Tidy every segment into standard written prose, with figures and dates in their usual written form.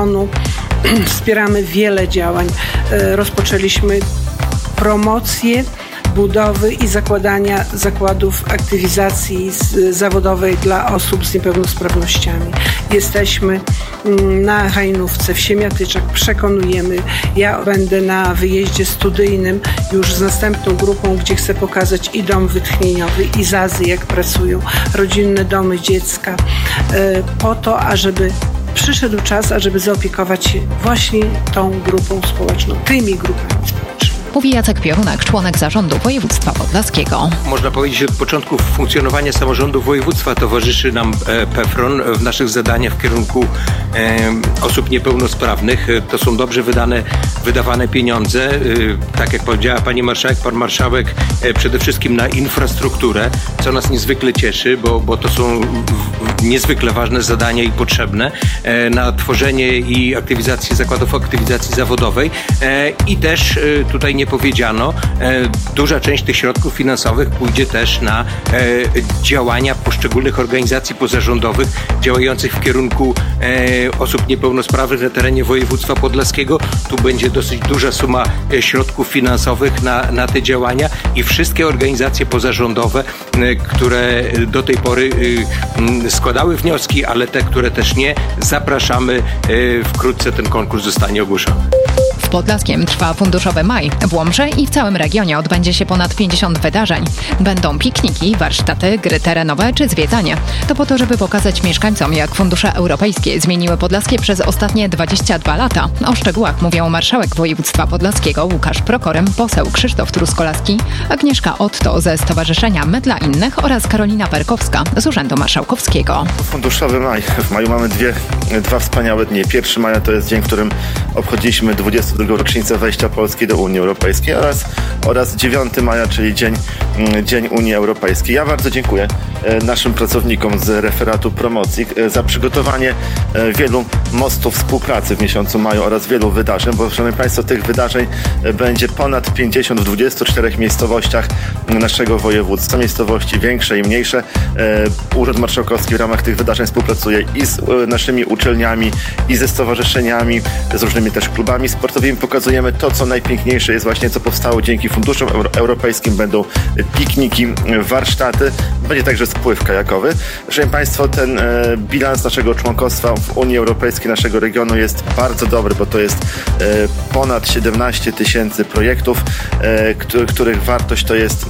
telefonu. Wspieramy wiele działań. Rozpoczęliśmy promocję budowy i zakładania zakładów aktywizacji zawodowej dla osób z niepełnosprawnościami. Jesteśmy na Hajnówce, w Siemiatyczach, przekonujemy. Ja będę na wyjeździe studyjnym już z następną grupą, gdzie chcę pokazać i dom wytchnieniowy, i ZAZ-y, jak pracują, rodzinne domy dziecka, po to, ażeby przyszedł czas, ażeby zaopiekować się właśnie tą grupą społeczną, tymi grupami społecznymi. Mówi Jacek Piorunek, członek zarządu województwa podlaskiego. Można powiedzieć, że od początku funkcjonowania samorządu województwa towarzyszy nam PFRON w naszych zadaniach w kierunku osób niepełnosprawnych. To są dobrze wydawane pieniądze. Tak jak powiedziała pani marszałek, pan marszałek, przede wszystkim na infrastrukturę, co nas niezwykle cieszy, bo to są niezwykle ważne zadania i potrzebne, na tworzenie i aktywizację zakładów aktywizacji zawodowej i też tutaj nie powiedziano, duża część tych środków finansowych pójdzie też na działania poszczególnych organizacji pozarządowych działających w kierunku osób niepełnosprawnych na terenie województwa podlaskiego. Tu będzie dosyć duża suma środków finansowych na te działania i wszystkie organizacje pozarządowe, które do tej pory składały wnioski, ale te, które też nie, zapraszamy. Wkrótce ten konkurs zostanie ogłoszony. W Podlaskiem trwa funduszowy maj. W Łomży i w całym regionie odbędzie się ponad 50 wydarzeń. Będą pikniki, warsztaty, gry terenowe czy zwiedzanie. To po to, żeby pokazać mieszkańcom, jak fundusze europejskie zmieniły Podlaskie przez ostatnie 22 lata. O szczegółach mówią marszałek województwa podlaskiego Łukasz Prokorym, poseł Krzysztof Truskolaski, Agnieszka Otto ze Stowarzyszenia My dla Innych oraz Karolina Perkowska z Urzędu Marszałkowskiego. Funduszowy maj. W maju mamy dwa wspaniałe dni. 1 maja to jest dzień, w którym obchodziliśmy 22. rocznicę wejścia Polski do Unii Europejskiej oraz 9 maja, czyli Dzień Unii Europejskiej. Ja bardzo dziękuję naszym pracownikom z referatu promocji za przygotowanie wielu mostów współpracy w miesiącu maju oraz wielu wydarzeń, bo szanowni państwo, tych wydarzeń będzie ponad 50 w 24 miejscowościach naszego województwa. Miejscowości większe i mniejsze. Urząd Marszałkowski w ramach tych wydarzeń współpracuje i z naszymi uczelniami, i ze stowarzyszeniami, z różnymi też klubami sportowymi. Pokazujemy to, co najpiękniejsze jest właśnie, co powstało dzięki funduszom europejskim. Będą pikniki, warsztaty, będzie także spływ kajakowy. Szanowni państwo, ten bilans naszego członkostwa w Unii Europejskiej, naszego regionu jest bardzo dobry, bo to jest ponad 17 000 projektów, których wartość to jest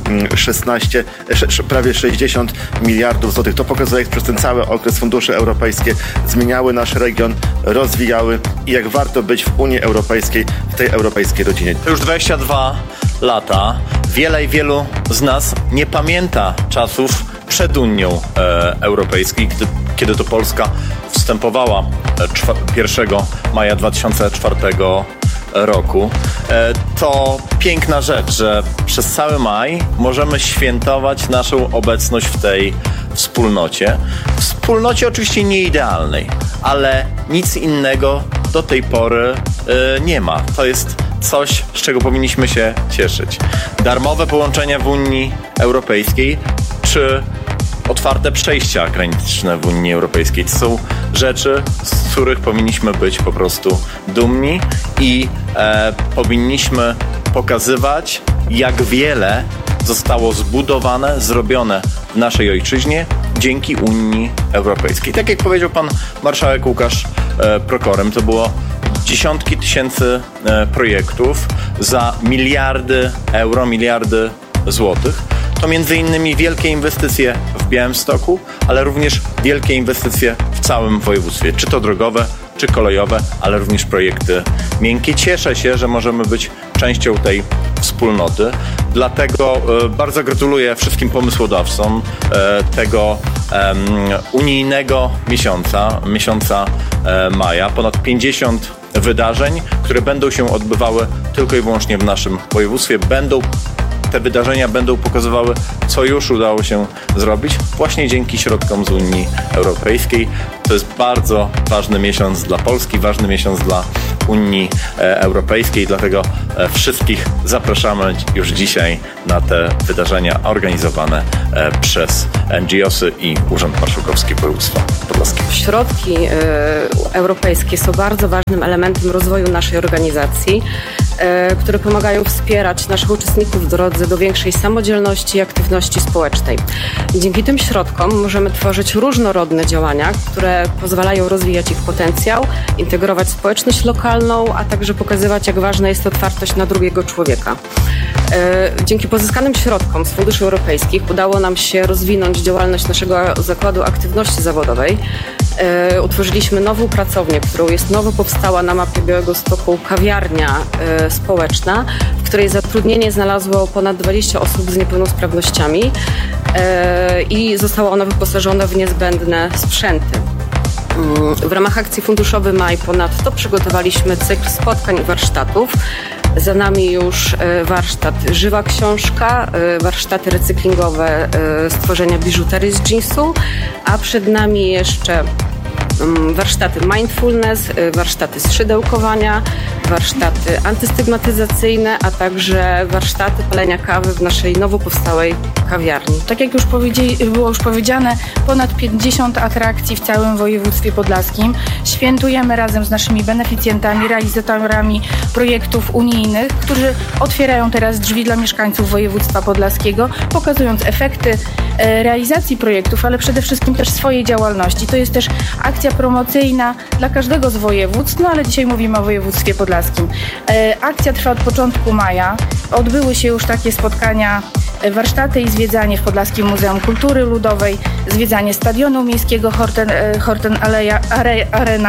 prawie 60 miliardów złotych. To pokazuje, jak przez ten cały okres fundusze europejskie zmieniały nasz region, rozwijały i jak warto być w Unii Europejskiej, w tej europejskiej rodzinie. To już 22 lata. Wielu z nas nie pamięta czasów przed Unią Europejską, kiedy to Polska wstępowała 1 maja 2004 roku. To piękna rzecz, że przez cały maj możemy świętować naszą obecność w tej wspólnocie. Wspólnocie oczywiście nie idealnej, ale nic innego do tej pory nie ma. To jest coś, z czego powinniśmy się cieszyć. Darmowe połączenia w Unii Europejskiej czy otwarte przejścia graniczne w Unii Europejskiej. To są rzeczy, z których powinniśmy być po prostu dumni i powinniśmy pokazywać, jak wiele zostało zbudowane, zrobione w naszej ojczyźnie dzięki Unii Europejskiej. Tak jak powiedział pan marszałek Łukasz Prokorym, to było dziesiątki tysięcy projektów za miliardy euro, miliardy złotych. To między innymi wielkie inwestycje w Białymstoku, ale również wielkie inwestycje w całym województwie, czy to drogowe, czy kolejowe, ale również projekty miękkie. Cieszę się, że możemy być częścią tej wspólnoty. Dlatego bardzo gratuluję wszystkim pomysłodawcom tego unijnego miesiąca maja. Ponad 50 wydarzeń, które będą się odbywały tylko i wyłącznie w naszym województwie. Te wydarzenia będą pokazywały, co już udało się zrobić właśnie dzięki środkom z Unii Europejskiej. To jest bardzo ważny miesiąc dla Polski, ważny miesiąc dla Unii Europejskiej, dlatego wszystkich zapraszamy już dzisiaj na te wydarzenia organizowane przez NGO-sy i Urząd Marszałkowski Województwa Podlaskiego. Środki europejskie są bardzo ważnym elementem rozwoju naszej organizacji, które pomagają wspierać naszych uczestników w drodze do większej samodzielności i aktywności społecznej. Dzięki tym środkom możemy tworzyć różnorodne działania, które pozwalają rozwijać ich potencjał, integrować społeczność lokalną, a także pokazywać, jak ważna jest otwartość na drugiego człowieka. Dzięki pozyskanym środkom z funduszy europejskich udało nam się rozwinąć działalność naszego Zakładu Aktywności Zawodowej. Utworzyliśmy nową pracownię, którą jest nowo powstała na mapie Białegostoku kawiarnia społeczna, w której zatrudnienie znalazło ponad 20 osób z niepełnosprawnościami i została ona wyposażona w niezbędne sprzęty. W ramach akcji Funduszowy Maj ponadto przygotowaliśmy cykl spotkań i warsztatów. Za nami już warsztat Żywa Książka, warsztaty recyklingowe stworzenia biżuterii z jeansu, a przed nami jeszcze warsztaty mindfulness, warsztaty z szydełkowania, warsztaty antystygmatyzacyjne, a także warsztaty palenia kawy w naszej nowo powstałej kawiarni. Tak jak było już powiedziane, ponad 50 atrakcji w całym województwie podlaskim. Świętujemy razem z naszymi beneficjentami, realizatorami projektów unijnych, którzy otwierają teraz drzwi dla mieszkańców województwa podlaskiego, pokazując efekty realizacji projektów, ale przede wszystkim też swojej działalności. To jest też akcja promocyjna dla każdego z województw, no ale dzisiaj mówimy o województwie podlaskim. Akcja trwa od początku maja. Odbyły się już takie spotkania, warsztaty i zwiedzanie w Podlaskim Muzeum Kultury Ludowej, zwiedzanie Stadionu Miejskiego Horten Arena,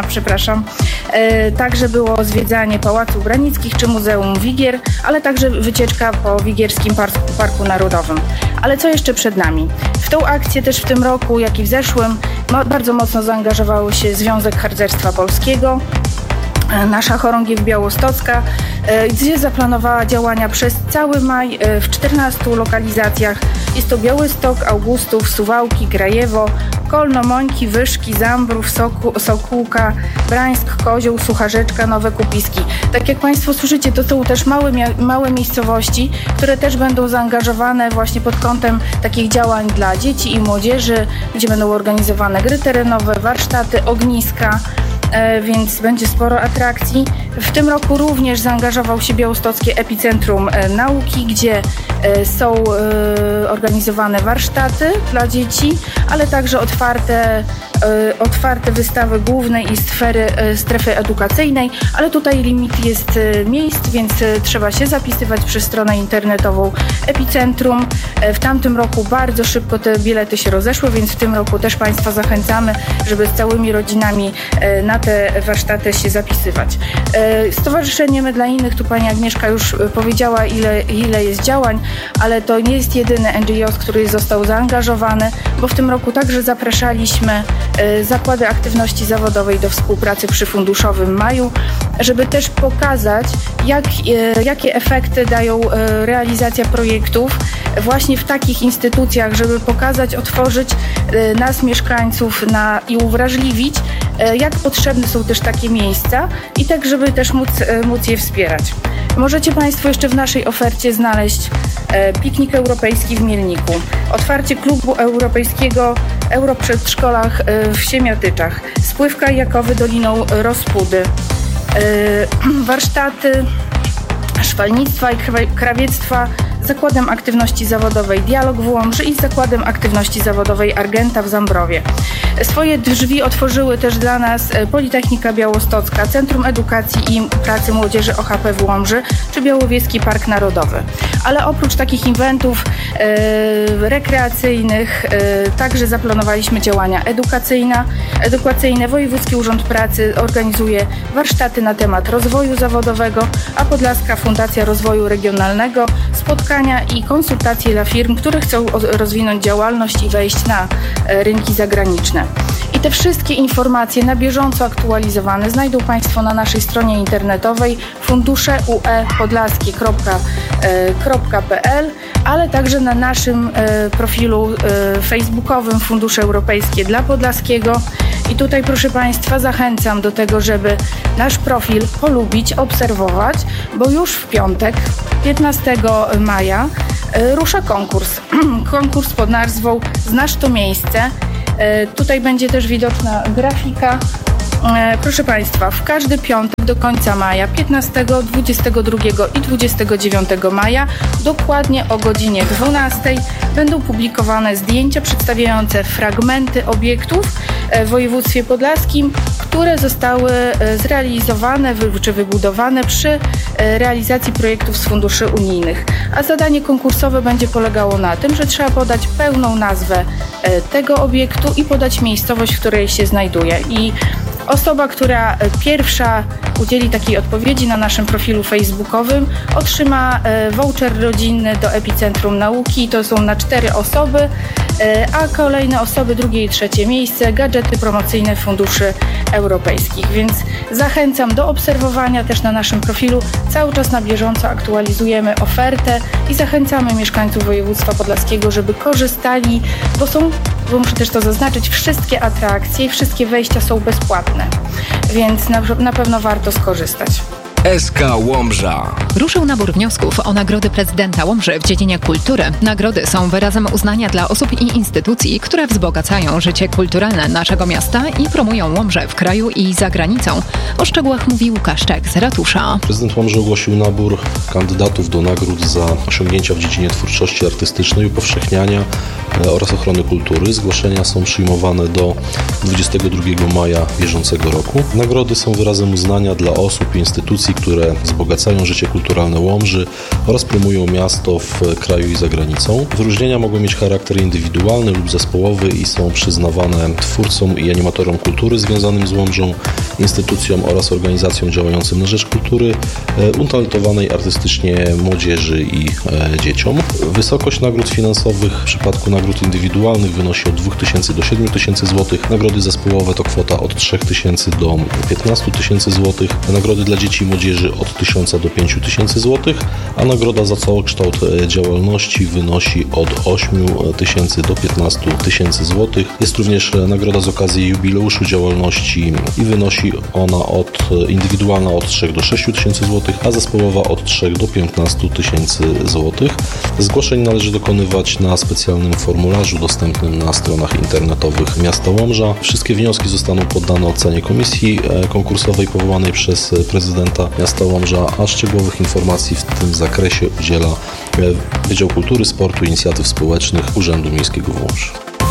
Także było zwiedzanie Pałacu Branickich czy Muzeum Wigier, ale także wycieczka po Wigierskim Parku Narodowym. Ale co jeszcze przed nami? W tą akcję też w tym roku, jak i w zeszłym, bardzo mocno zaangażował się Związek Harcerstwa Polskiego, nasza chorągiew białostocka, gdzie zaplanowała działania przez cały maj w 14 lokalizacjach. Jest to Białystok, Augustów, Suwałki, Grajewo, Kolno, Mońki, Wyszki, Zambrów, Sokółka, Brańsk, Kozioł, Sucharzeczka, Nowe Kupiski. Tak jak Państwo słyszycie, to są też małe miejscowości, które też będą zaangażowane właśnie pod kątem takich działań dla dzieci i młodzieży, gdzie będą organizowane gry terenowe, warsztaty, ogniska, więc będzie sporo atrakcji. W tym roku również zaangażował się Białostockie Epicentrum Nauki, gdzie są organizowane warsztaty dla dzieci, ale także otwarte wystawy głównej i strefy edukacyjnej, ale tutaj limit jest miejsc, więc trzeba się zapisywać przez stronę internetową Epicentrum. W tamtym roku bardzo szybko te bilety się rozeszły, więc w tym roku też Państwa zachęcamy, żeby z całymi rodzinami na te warsztaty się zapisywać. Stowarzyszenie My dla Innych, tu Pani Agnieszka już powiedziała, ile jest działań, ale to nie jest jedyny NGO, który został zaangażowany, bo w tym roku także zapraszaliśmy Zakłady Aktywności Zawodowej do współpracy przy Funduszowym Maju, żeby też pokazać, jakie efekty dają realizacja projektów właśnie w takich instytucjach, żeby pokazać, otworzyć nas, mieszkańców, i uwrażliwić, jak potrzebne są też takie miejsca i tak, żeby też móc je wspierać. Możecie Państwo jeszcze w naszej ofercie znaleźć piknik europejski w Mielniku, otwarcie klubu europejskiego Europrzedszkolach w Siemiatyczach, spływ kajakowy Doliną Rospudy, warsztaty szwalnictwa i krawiectwa z Zakładem Aktywności Zawodowej Dialog w Łomży i z Zakładem Aktywności Zawodowej Argenta w Zambrowie. Swoje drzwi otworzyły też dla nas Politechnika Białostocka, Centrum Edukacji i Pracy Młodzieży OHP w Łomży czy Białowieski Park Narodowy. Ale oprócz takich eventów rekreacyjnych także zaplanowaliśmy działania edukacyjne. Wojewódzki Urząd Pracy organizuje warsztaty na temat rozwoju zawodowego, a Podlaska Fundacja Rozwoju Regionalnego spotkania i konsultacje dla firm, które chcą rozwinąć działalność i wejść na rynki zagraniczne. I te wszystkie informacje na bieżąco aktualizowane znajdą Państwo na naszej stronie internetowej funduszeuepodlaskie.pl, ale także na naszym profilu facebookowym Fundusze Europejskie dla Podlaskiego I tutaj, proszę Państwa, zachęcam do tego, żeby nasz profil polubić, obserwować, bo już w piątek, 15 maja, rusza konkurs. Konkurs pod nazwą Znasz to miejsce. Tutaj będzie też widoczna grafika. Proszę Państwa, w każdy piątek do końca maja, 15, 22 i 29 maja, dokładnie o godzinie 12 będą publikowane zdjęcia przedstawiające fragmenty obiektów w województwie podlaskim, które zostały zrealizowane czy wybudowane przy realizacji projektów z funduszy unijnych. A zadanie konkursowe będzie polegało na tym, że trzeba podać pełną nazwę tego obiektu i podać miejscowość, w której się znajduje. I osoba, która pierwsza udzieli takiej odpowiedzi na naszym profilu facebookowym, otrzyma voucher rodzinny do Epicentrum Nauki. To są na 4 osoby, a kolejne osoby, drugie i trzecie miejsce, gadżety promocyjne funduszy europejskich. Więc zachęcam do obserwowania też na naszym profilu. Cały czas na bieżąco aktualizujemy ofertę i zachęcamy mieszkańców województwa podlaskiego, żeby korzystali, bo muszę też to zaznaczyć, wszystkie atrakcje i wszystkie wejścia są bezpłatne, więc na pewno warto skorzystać. SK Łomża. Ruszył nabór wniosków o nagrody prezydenta Łomży w dziedzinie kultury. Nagrody są wyrazem uznania dla osób i instytucji, które wzbogacają życie kulturalne naszego miasta i promują Łomżę w kraju i za granicą. O szczegółach mówi Łukasz Czech z ratusza. Prezydent Łomży ogłosił nabór kandydatów do nagród za osiągnięcia w dziedzinie twórczości artystycznej, upowszechniania oraz ochrony kultury. Zgłoszenia są przyjmowane do 22 maja bieżącego roku. Nagrody są wyrazem uznania dla osób i instytucji, które wzbogacają życie kulturalne Łomży oraz promują miasto w kraju i za granicą. Wyróżnienia mogą mieć charakter indywidualny lub zespołowy i są przyznawane twórcom i animatorom kultury związanym z Łomżą, instytucjom oraz organizacjom działającym na rzecz kultury, utalentowanej artystycznie młodzieży i dzieciom. Wysokość nagród finansowych w przypadku nagród indywidualnych wynosi od 2000 do 7000 zł. Nagrody zespołowe to kwota od 3000 do 15 000 zł. Nagrody dla dzieci i młodzieży od 1000 do 5000 zł, a nagroda za całokształt działalności wynosi od 8000 do 15 000 zł. Jest również nagroda z okazji jubileuszu działalności i wynosi ona indywidualna od 3 do 6000 zł, a zespołowa od 3 do 15 000 zł. Zgłoszeń należy dokonywać na specjalnym formularzu dostępnym na stronach internetowych miasta Łomża. Wszystkie wnioski zostaną poddane ocenie komisji konkursowej powołanej przez prezydenta miasta Łomża, a szczegółowych informacji w tym zakresie udziela Wydział Kultury, Sportu i Inicjatyw Społecznych Urzędu Miejskiego w Łomży.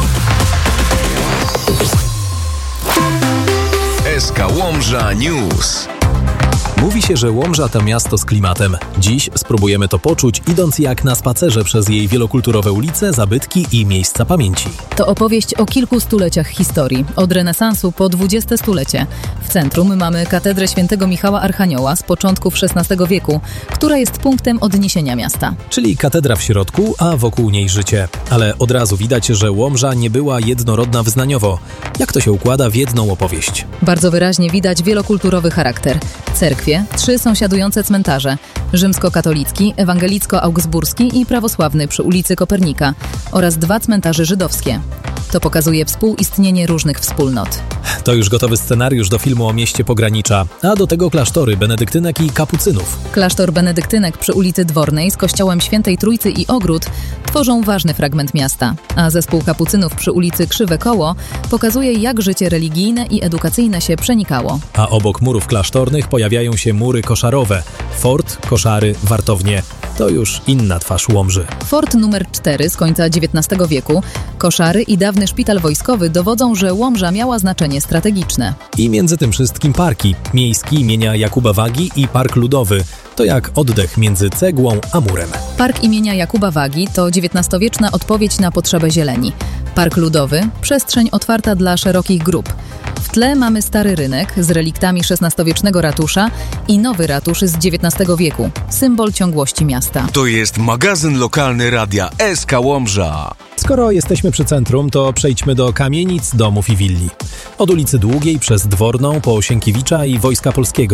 SK Łomża News. Mówi się, że Łomża to miasto z klimatem. Dziś spróbujemy to poczuć, idąc jak na spacerze przez jej wielokulturowe ulice, zabytki i miejsca pamięci. To opowieść o kilku stuleciach historii, od renesansu po 20 stulecie. W centrum mamy katedrę świętego Michała Archanioła z początków XVI wieku, która jest punktem odniesienia miasta. Czyli katedra w środku, a wokół niej życie. Ale od razu widać, że Łomża nie była jednorodna wyznaniowo. Jak to się układa w jedną opowieść? Bardzo wyraźnie widać wielokulturowy charakter. Cerkwie, 3 sąsiadujące cmentarze, rzymskokatolicki, ewangelicko-augsburski i prawosławny przy ulicy Kopernika oraz 2 cmentarze żydowskie. To pokazuje współistnienie różnych wspólnot. To już gotowy scenariusz do filmu o mieście pogranicza, a do tego klasztory benedyktynek i kapucynów. Klasztor benedyktynek przy ulicy Dwornej z kościołem Świętej Trójcy i ogród tworzą ważny fragment miasta, a zespół kapucynów przy ulicy Krzywe Koło pokazuje, jak życie religijne i edukacyjne się przenikało. A obok murów klasztornych pojawiają się mury koszarowe. Fort, koszary, wartownie. To już inna twarz Łomży. Fort numer 4 z końca XIX wieku, koszary i dawny szpital wojskowy dowodzą, że Łomża miała znaczenie strategiczne. I między tym wszystkim parki. Miejski imienia Jakuba Wagi i Park Ludowy. To jak oddech między cegłą a murem. Park imienia Jakuba Wagi to XIX-wieczna odpowiedź na potrzebę zieleni. Park Ludowy – przestrzeń otwarta dla szerokich grup. W tle mamy stary rynek z reliktami XVI-wiecznego ratusza i nowy ratusz z XIX wieku, symbol ciągłości miasta. To jest magazyn lokalny radia SK Łomża. Skoro jesteśmy przy centrum, to przejdźmy do kamienic, domów i willi. Od ulicy Długiej przez Dworną po Sienkiewicza i Wojska Polskiego.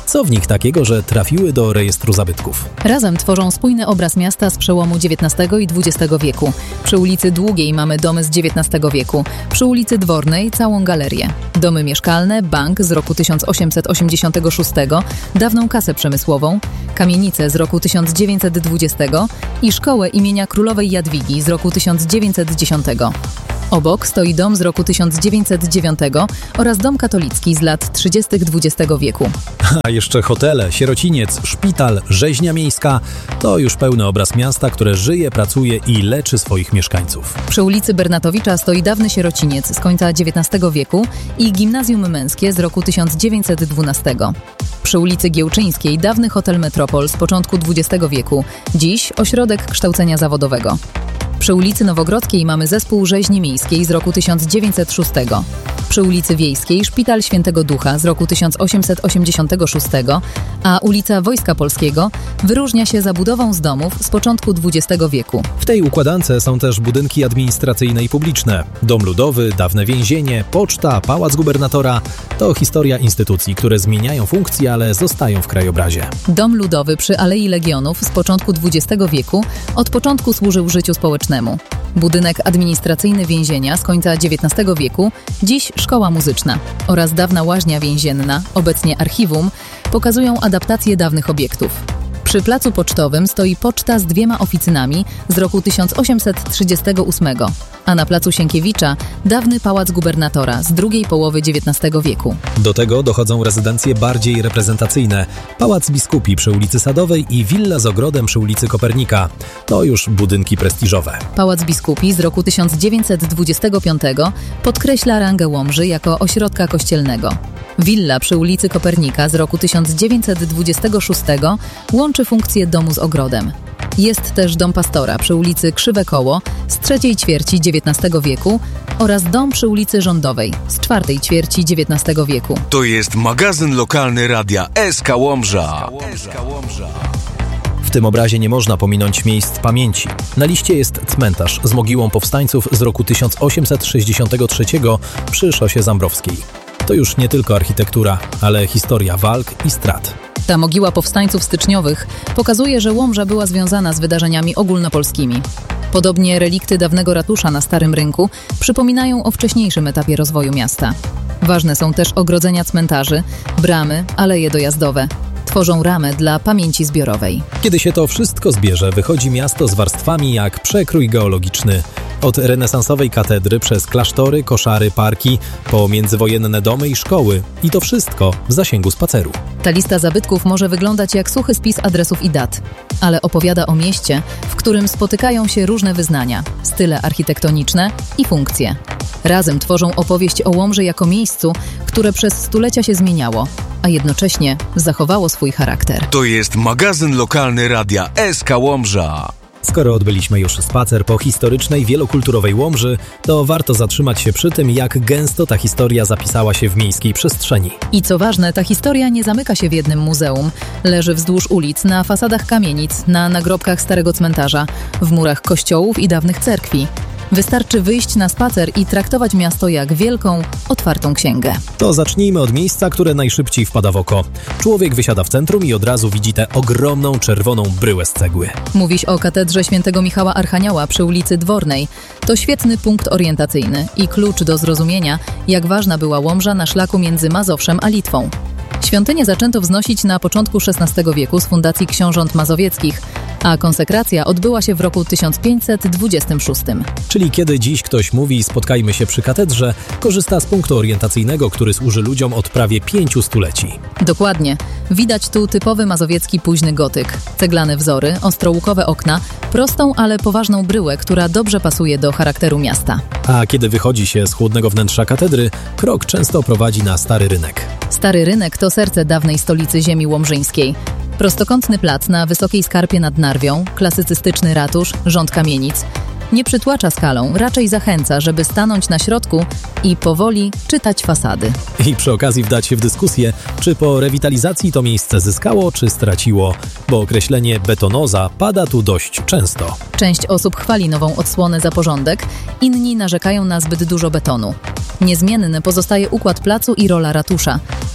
Co w nich takiego, że trafiły do rejestru zabytków? Razem tworzą spójny obraz miasta z przełomu XIX i XX wieku. Przy ulicy Długiej mamy domy z XIX wieku, przy ulicy Dwornej całą galerię. Domy mieszkalne, bank z roku 1886, dawną kasę przemysłową, kamienice z roku 1920 i szkołę imienia Królowej Jadwigi z roku 1910. Obok stoi dom z roku 1909 oraz dom katolicki z lat 30. XX wieku. A jeszcze hotele, sierociniec, szpital, rzeźnia miejska to już pełny obraz miasta, które żyje, pracuje i leczy swoich mieszkańców. Przy ulicy Bernatowicza stoi dawny sierociniec z końca XIX wieku i gimnazjum męskie z roku 1912. Przy ulicy Giełczyńskiej dawny hotel Metropol z początku XX wieku, dziś ośrodek kształcenia zawodowego. Przy ulicy Nowogrodzkiej mamy zespół rzeźni miejskiej z roku 1906. Przy ulicy Wiejskiej Szpital Świętego Ducha z roku 1886, a ulica Wojska Polskiego wyróżnia się zabudową z domów z początku XX wieku. W tej układance są też budynki administracyjne i publiczne. Dom Ludowy, dawne więzienie, poczta, pałac gubernatora. To historia instytucji, które zmieniają funkcje, ale zostają w krajobrazie. Dom Ludowy przy Alei Legionów z początku XX wieku od początku służył życiu społecznemu. Budynek administracyjny więzienia z końca XIX wieku, dziś szkoła muzyczna oraz dawna łaźnia więzienna, obecnie archiwum, pokazują adaptację dawnych obiektów. Przy placu pocztowym stoi poczta z 2 oficynami z roku 1838, a na placu Sienkiewicza dawny pałac gubernatora z drugiej połowy XIX wieku. Do tego dochodzą rezydencje bardziej reprezentacyjne. Pałac Biskupi przy ulicy Sadowej i willa z ogrodem przy ulicy Kopernika. To już budynki prestiżowe. Pałac Biskupi z roku 1925 podkreśla rangę Łomży jako ośrodka kościelnego. Willa przy ulicy Kopernika z roku 1926 łączy funkcję domu z ogrodem. Jest też dom pastora przy ulicy Krzywe Koło z trzeciej ćwierci XIX wieku oraz dom przy ulicy Rządowej z czwartej ćwierci XIX wieku. To jest magazyn lokalny radia SK Łomża. W tym obrazie nie można pominąć miejsc pamięci. Na liście jest cmentarz z mogiłą powstańców z roku 1863 przy szosie Zambrowskiej. To już nie tylko architektura, ale historia walk i strat. Ta mogiła powstańców styczniowych pokazuje, że Łomża była związana z wydarzeniami ogólnopolskimi. Podobnie relikty dawnego ratusza na Starym Rynku przypominają o wcześniejszym etapie rozwoju miasta. Ważne są też ogrodzenia cmentarzy, bramy, aleje dojazdowe. Tworzą ramę dla pamięci zbiorowej. Kiedy się to wszystko zbierze, wychodzi miasto z warstwami jak przekrój geologiczny. Od renesansowej katedry przez klasztory, koszary, parki, po międzywojenne domy i szkoły. I to wszystko w zasięgu spaceru. Ta lista zabytków może wyglądać jak suchy spis adresów i dat, ale opowiada o mieście, w którym spotykają się różne wyznania, style architektoniczne i funkcje. Razem tworzą opowieść o Łomży jako miejscu, które przez stulecia się zmieniało, a jednocześnie zachowało swój charakter. To jest magazyn lokalny radia SK Łomża. Skoro odbyliśmy już spacer po historycznej, wielokulturowej Łomży, to warto zatrzymać się przy tym, jak gęsto ta historia zapisała się w miejskiej przestrzeni. I co ważne, ta historia nie zamyka się w jednym muzeum. Leży wzdłuż ulic, na fasadach kamienic, na nagrobkach starego cmentarza, w murach kościołów i dawnych cerkwi. Wystarczy wyjść na spacer i traktować miasto jak wielką, otwartą księgę. To zacznijmy od miejsca, które najszybciej wpada w oko. Człowiek wysiada w centrum i od razu widzi tę ogromną, czerwoną bryłę z cegły. Mówisz o katedrze Świętego Michała Archanioła przy ulicy Dwornej. To świetny punkt orientacyjny i klucz do zrozumienia, jak ważna była Łomża na szlaku między Mazowszem a Litwą. Świątynię zaczęto wznosić na początku XVI wieku z fundacji książąt mazowieckich, a konsekracja odbyła się w roku 1526. Czyli kiedy dziś ktoś mówi spotkajmy się przy katedrze, korzysta z punktu orientacyjnego, który służy ludziom od prawie 5 stuleci. Dokładnie. Widać tu typowy mazowiecki późny gotyk. Ceglane wzory, ostrołukowe okna, prostą, ale poważną bryłę, która dobrze pasuje do charakteru miasta. A kiedy wychodzi się z chłodnego wnętrza katedry, krok często prowadzi na Stary Rynek. Stary Rynek to serce dawnej stolicy ziemi łomżyńskiej. Prostokątny plac na wysokiej skarpie nad Narwią, klasycystyczny ratusz, rząd kamienic. Nie przytłacza skalą, raczej zachęca, żeby stanąć na środku i powoli czytać fasady. I przy okazji wdać się w dyskusję, czy po rewitalizacji to miejsce zyskało, czy straciło, bo określenie betonoza pada tu dość często. Część osób chwali nową odsłonę za porządek, inni narzekają na zbyt dużo betonu. Niezmienny pozostaje układ placu i rola ratusza.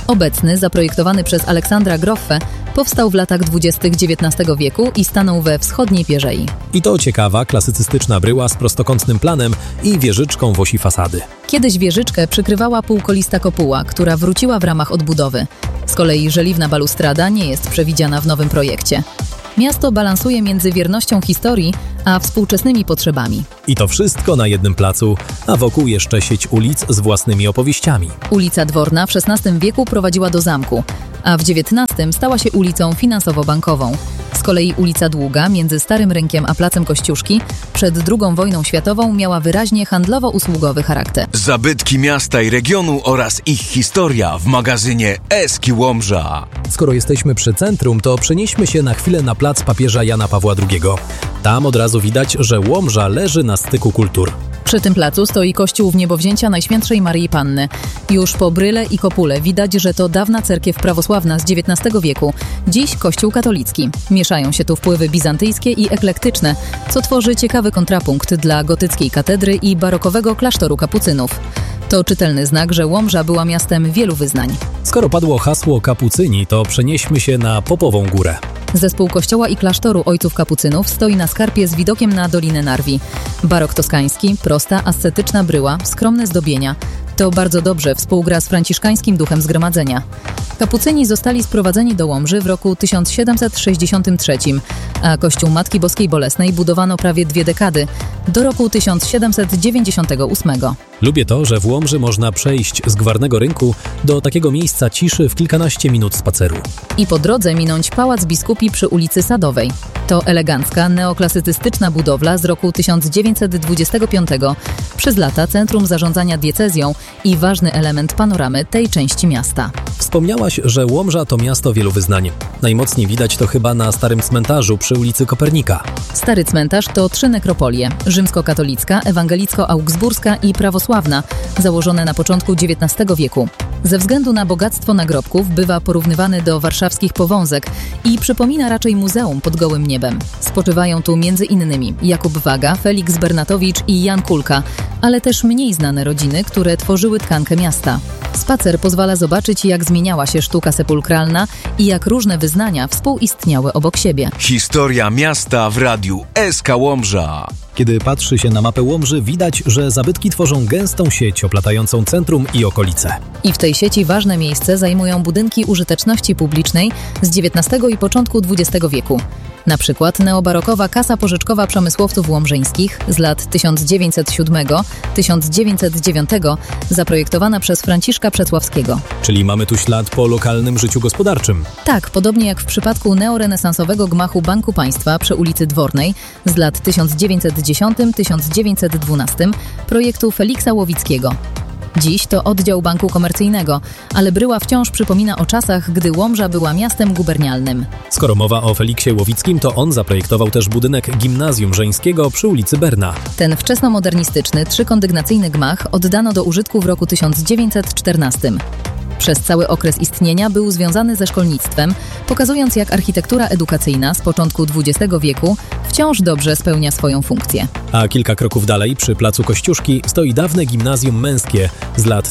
Obecny, zaprojektowany przez Aleksandra Groffę, powstał w latach 20. XIX wieku i stanął we wschodniej pierzei. I to ciekawa, klasycystyczna bryła z prostokątnym planem i wieżyczką w osi fasady. Kiedyś wieżyczkę przykrywała półkolista kopuła, która wróciła w ramach odbudowy. Z kolei żeliwna balustrada nie jest przewidziana w nowym projekcie. Miasto balansuje między wiernością historii a współczesnymi potrzebami. I to wszystko na jednym placu, a wokół jeszcze sieć ulic z własnymi opowieściami. Ulica Dworna w XVI wieku prowadziła do zamku, a w XIX stała się ulicą finansowo-bankową. Z kolei ulica Długa między Starym Rynkiem a Placem Kościuszki przed II wojną światową miała wyraźnie handlowo-usługowy charakter. Zabytki miasta i regionu oraz ich historia w magazynie Eski Łomża. Skoro jesteśmy przy centrum, to przenieśmy się na chwilę na plac papieża Jana Pawła II. Tam od razu widać, że Łomża leży na styku kultur. Przy tym placu stoi kościół Wniebowzięcia Najświętszej Maryi Panny. Już po bryle i kopule widać, że to dawna cerkiew prawosławna z XIX wieku, dziś kościół katolicki. Mieszają się tu wpływy bizantyjskie i eklektyczne, co tworzy ciekawy kontrapunkt dla gotyckiej katedry i barokowego klasztoru kapucynów. To czytelny znak, że Łomża była miastem wielu wyznań. Skoro padło hasło kapucyni, to przenieśmy się na Popową Górę. Zespół kościoła i klasztoru ojców kapucynów stoi na skarpie z widokiem na Dolinę Narwi. Barok toskański, prosta, ascetyczna bryła, skromne zdobienia. To bardzo dobrze współgra z franciszkańskim duchem zgromadzenia. Kapucyni zostali sprowadzeni do Łomży w roku 1763, a kościół Matki Boskiej Bolesnej budowano prawie 2 dekady, do roku 1798. Lubię to, że w Łomży można przejść z Gwarnego Rynku do takiego miejsca ciszy w kilkanaście minut spaceru. I po drodze minąć Pałac Biskupi przy ulicy Sadowej. To elegancka, neoklasycystyczna budowla z roku 1925, przez lata centrum zarządzania diecezją i ważny element panoramy tej części miasta. Wspomniałaś, że Łomża to miasto wielu wyznań. Najmocniej widać to chyba na Starym Cmentarzu przy ulicy Kopernika. Stary Cmentarz to 3 nekropolie: rzymskokatolicka, ewangelicko-augsburska i prawosławna, założone na początku XIX wieku. Ze względu na bogactwo nagrobków bywa porównywany do warszawskich Powązek i przypomina raczej muzeum pod gołym niebem. Spoczywają tu m.in. Jakub Waga, Feliks Bernatowicz i Jan Kulka, ale też mniej znane rodziny, które tworzyły tkankę miasta. Spacer pozwala zobaczyć, jak zmieniała się sztuka sepulkralna i jak różne wyznania współistniały obok siebie. Historia miasta w radiu SK Łomża. Kiedy patrzy się na mapę Łomży, widać, że zabytki tworzą gęstą sieć oplatającą centrum i okolice. I w tej sieci ważne miejsce zajmują budynki użyteczności publicznej z XIX i początku XX wieku. Na przykład neobarokowa Kasa Pożyczkowa Przemysłowców Łomżyńskich z lat 1907-1909, zaprojektowana przez Franciszka Przecławskiego. Czyli mamy tu ślad po lokalnym życiu gospodarczym. Tak, podobnie jak w przypadku neorenesansowego gmachu Banku Państwa przy ulicy Dwornej z lat 1910-1912, projektu Feliksa Łowickiego. Dziś to oddział banku komercyjnego, ale bryła wciąż przypomina o czasach, gdy Łomża była miastem gubernialnym. Skoro mowa o Feliksie Łowickim, to on zaprojektował też budynek Gimnazjum Żeńskiego przy ulicy Berna. Ten wczesnomodernistyczny, 3-kondygnacyjny gmach oddano do użytku w roku 1914. Przez cały okres istnienia był związany ze szkolnictwem, pokazując, jak architektura edukacyjna z początku XX wieku wciąż dobrze spełnia swoją funkcję. A kilka kroków dalej, przy placu Kościuszki, stoi dawne gimnazjum męskie z lat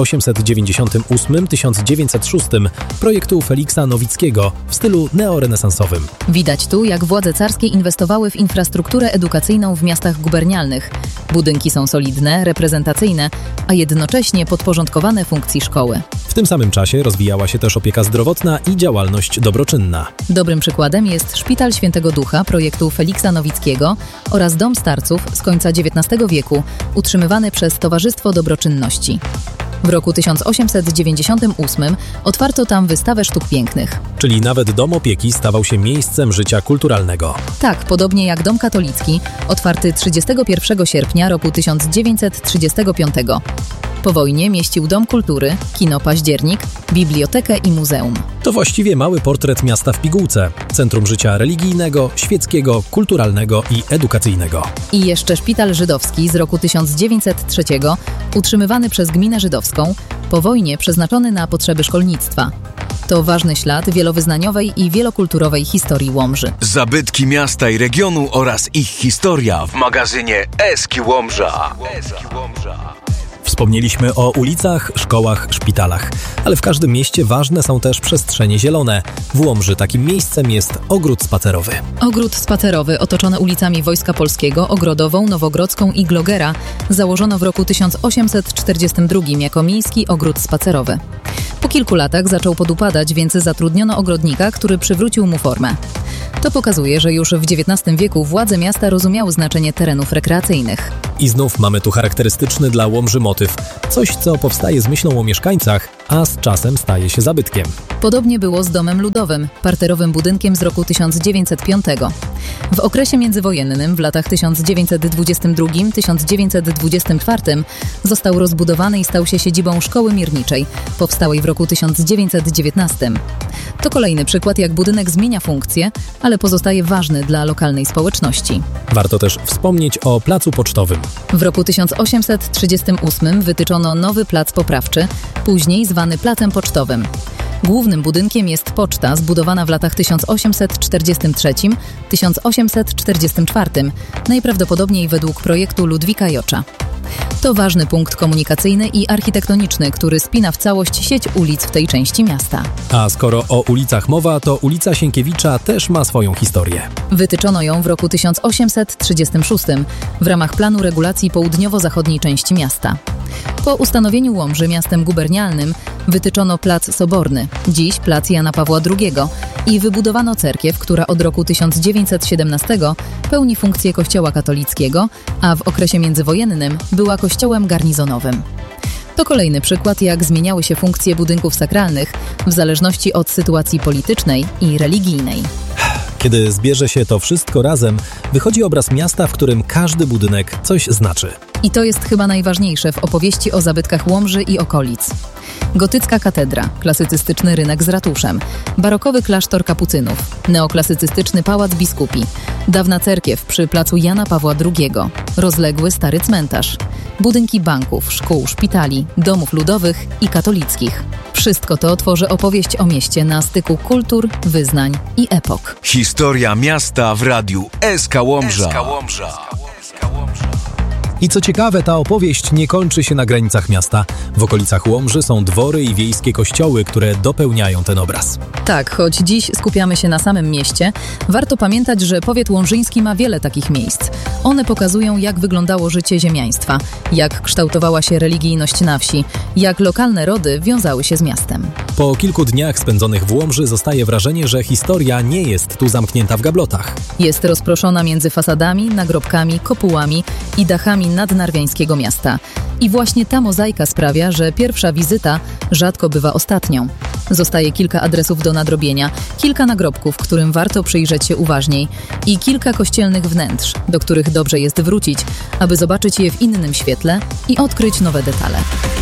1898-1906 projektu Feliksa Nowickiego w stylu neorenesansowym. Widać tu, jak władze carskie inwestowały w infrastrukturę edukacyjną w miastach gubernialnych. Budynki są solidne, reprezentacyjne, a jednocześnie podporządkowane funkcji szkoły. W tym samym czasie rozwijała się też opieka zdrowotna i działalność dobroczynna. Dobrym przykładem jest Szpital Świętego Ducha projektu Feliksa Nowickiego oraz Dom Starców z końca XIX wieku, utrzymywany przez Towarzystwo Dobroczynności. W roku 1898 otwarto tam wystawę sztuk pięknych. Czyli nawet dom opieki stawał się miejscem życia kulturalnego. Tak, podobnie jak dom katolicki, otwarty 31 sierpnia roku 1935. Po wojnie mieścił Dom Kultury, Kino Październik, bibliotekę i muzeum. To właściwie mały portret miasta w pigułce. Centrum życia religijnego, świeckiego, kulturalnego i edukacyjnego. I jeszcze Szpital Żydowski z roku 1903, utrzymywany przez gminę żydowską, po wojnie przeznaczony na potrzeby szkolnictwa. To ważny ślad wielowyznaniowej i wielokulturowej historii Łomży. Zabytki miasta i regionu oraz ich historia w magazynie Eski Łomża. Wspomnieliśmy o ulicach, szkołach, szpitalach, ale w każdym mieście ważne są też przestrzenie zielone. W Łomży takim miejscem jest ogród spacerowy. Ogród spacerowy otoczony ulicami Wojska Polskiego, Ogrodową, Nowogrodzką i Glogera założono w roku 1842 jako miejski ogród spacerowy. Po kilku latach zaczął podupadać, więc zatrudniono ogrodnika, który przywrócił mu formę. To pokazuje, że już w XIX wieku władze miasta rozumiały znaczenie terenów rekreacyjnych. I znów mamy tu charakterystyczny dla Łomży motyw. Coś, co powstaje z myślą o mieszkańcach, a z czasem staje się zabytkiem. Podobnie było z Domem Ludowym, parterowym budynkiem z roku 1905. W okresie międzywojennym w latach 1922-1924 został rozbudowany i stał się siedzibą Szkoły Mierniczej, powstałej w roku 1919. To kolejny przykład, jak budynek zmienia funkcję, ale pozostaje ważny dla lokalnej społeczności. Warto też wspomnieć o Placu Pocztowym. W roku 1838 wytyczono nowy plac poprawczy, później zwany Placem Pocztowym. Głównym budynkiem jest poczta zbudowana w latach 1843-1844, najprawdopodobniej według projektu Ludwika Jocza. To ważny punkt komunikacyjny i architektoniczny, który spina w całość sieć ulic w tej części miasta. A skoro o ulicach mowa, to ulica Sienkiewicza też ma swoją historię. Wytyczono ją w roku 1836 w ramach planu regulacji południowo-zachodniej części miasta. Po ustanowieniu Łomży miastem gubernialnym wytyczono Plac Soborny, dziś Plac Jana Pawła II, i wybudowano cerkiew, która od roku 1917 pełni funkcję kościoła katolickiego, a w okresie międzywojennym była kościołem garnizonowym. To kolejny przykład, jak zmieniały się funkcje budynków sakralnych w zależności od sytuacji politycznej i religijnej. Kiedy zbierze się to wszystko razem, wychodzi obraz miasta, w którym każdy budynek coś znaczy. I to jest chyba najważniejsze w opowieści o zabytkach Łomży i okolic. Gotycka katedra, klasycystyczny rynek z ratuszem, barokowy klasztor kapucynów, neoklasycystyczny pałac biskupi, dawna cerkiew przy placu Jana Pawła II, rozległy stary cmentarz, budynki banków, szkół, szpitali, domów ludowych i katolickich. Wszystko to tworzy opowieść o mieście na styku kultur, wyznań i epok. Historia miasta w radiu SK Łomża. I co ciekawe, ta opowieść nie kończy się na granicach miasta. W okolicach Łomży są dwory i wiejskie kościoły, które dopełniają ten obraz. Tak, choć dziś skupiamy się na samym mieście, warto pamiętać, że powiat łomżyński ma wiele takich miejsc. One pokazują, jak wyglądało życie ziemiaństwa, jak kształtowała się religijność na wsi, jak lokalne rody wiązały się z miastem. Po kilku dniach spędzonych w Łomży zostaje wrażenie, że historia nie jest tu zamknięta w gablotach. Jest rozproszona między fasadami, nagrobkami, kopułami i dachami nadnarwiańskiego miasta. I właśnie ta mozaika sprawia, że pierwsza wizyta rzadko bywa ostatnią. Zostaje kilka adresów do nadrobienia, kilka nagrobków, którym warto przyjrzeć się uważniej i kilka kościelnych wnętrz, do których dobrze jest wrócić, aby zobaczyć je w innym świetle i odkryć nowe detale.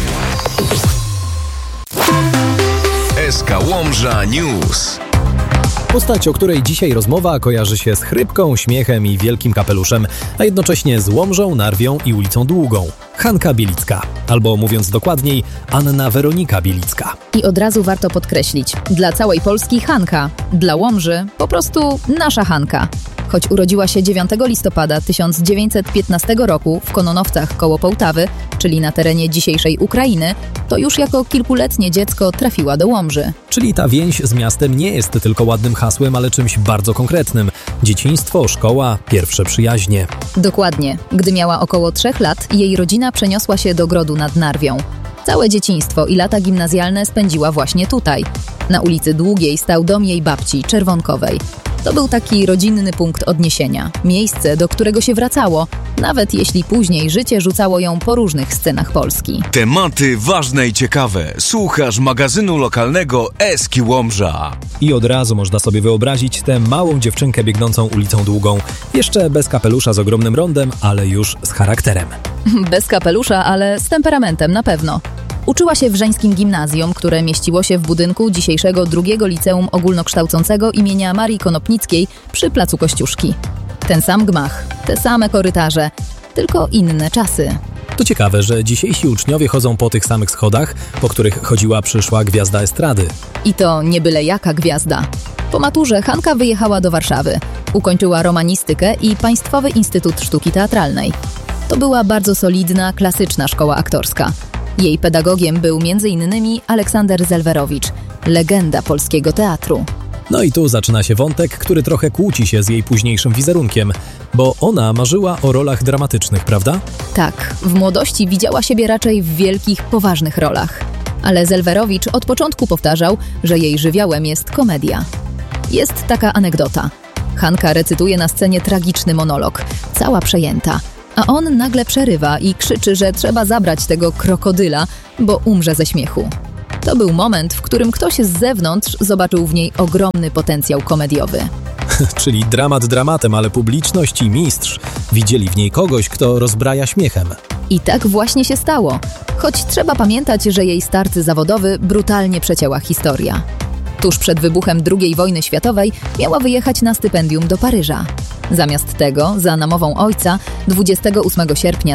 SK Łomża News. Postać, o której dzisiaj rozmowa, kojarzy się z chrypką, śmiechem i wielkim kapeluszem, a jednocześnie z Łomżą, Narwią i ulicą Długą. Hanka Bielicka, albo mówiąc dokładniej, Anna Weronika Bielicka. I od razu warto podkreślić, dla całej Polski Hanka, dla Łomży po prostu nasza Hanka. Choć urodziła się 9 listopada 1915 roku w Kononowcach koło Połtawy, czyli na terenie dzisiejszej Ukrainy, to już jako kilkuletnie dziecko trafiła do Łomży. Czyli ta więź z miastem nie jest tylko ładnym hasłem, ale czymś bardzo konkretnym. Dzieciństwo, szkoła, pierwsze przyjaźnie. Dokładnie. Gdy miała około 3 lat, jej rodzina przeniosła się do Grodu nad Narwią. Całe dzieciństwo i lata gimnazjalne spędziła właśnie tutaj. Na ulicy Długiej stał dom jej babci, Czerwonkowej. To był taki rodzinny punkt odniesienia, miejsce, do którego się wracało, nawet jeśli później życie rzucało ją po różnych scenach Polski. Tematy ważne i ciekawe. Słuchasz magazynu lokalnego SK Łomża. I od razu można sobie wyobrazić tę małą dziewczynkę biegnącą ulicą Długą. Jeszcze bez kapelusza z ogromnym rondem, ale już z charakterem. Bez kapelusza, ale z temperamentem na pewno. Uczyła się w żeńskim gimnazjum, które mieściło się w budynku dzisiejszego drugiego liceum ogólnokształcącego imienia Marii Konopnickiej przy placu Kościuszki. Ten sam gmach, te same korytarze, tylko inne czasy. To ciekawe, że dzisiejsi uczniowie chodzą po tych samych schodach, po których chodziła przyszła gwiazda estrady. I to nie byle jaka gwiazda. Po maturze Hanka wyjechała do Warszawy. Ukończyła romanistykę i Państwowy Instytut Sztuki Teatralnej. To była bardzo solidna, klasyczna szkoła aktorska. Jej pedagogiem był m.in. Aleksander Zelwerowicz, legenda polskiego teatru. No i tu zaczyna się wątek, który trochę kłóci się z jej późniejszym wizerunkiem, bo ona marzyła o rolach dramatycznych, prawda? Tak, w młodości widziała siebie raczej w wielkich, poważnych rolach. Ale Zelwerowicz od początku powtarzał, że jej żywiołem jest komedia. Jest taka anegdota. Hanka recytuje na scenie tragiczny monolog, cała przejęta, a on nagle przerywa i krzyczy, że trzeba zabrać tego krokodyla, bo umrze ze śmiechu. To był moment, w którym ktoś z zewnątrz zobaczył w niej ogromny potencjał komediowy. Czyli dramat dramatem, ale publiczność i mistrz widzieli w niej kogoś, kto rozbraja śmiechem. I tak właśnie się stało, choć trzeba pamiętać, że jej starty zawodowy brutalnie przecięła historia. Tuż przed wybuchem II wojny światowej miała wyjechać na stypendium do Paryża. Zamiast tego, za namową ojca, 28 sierpnia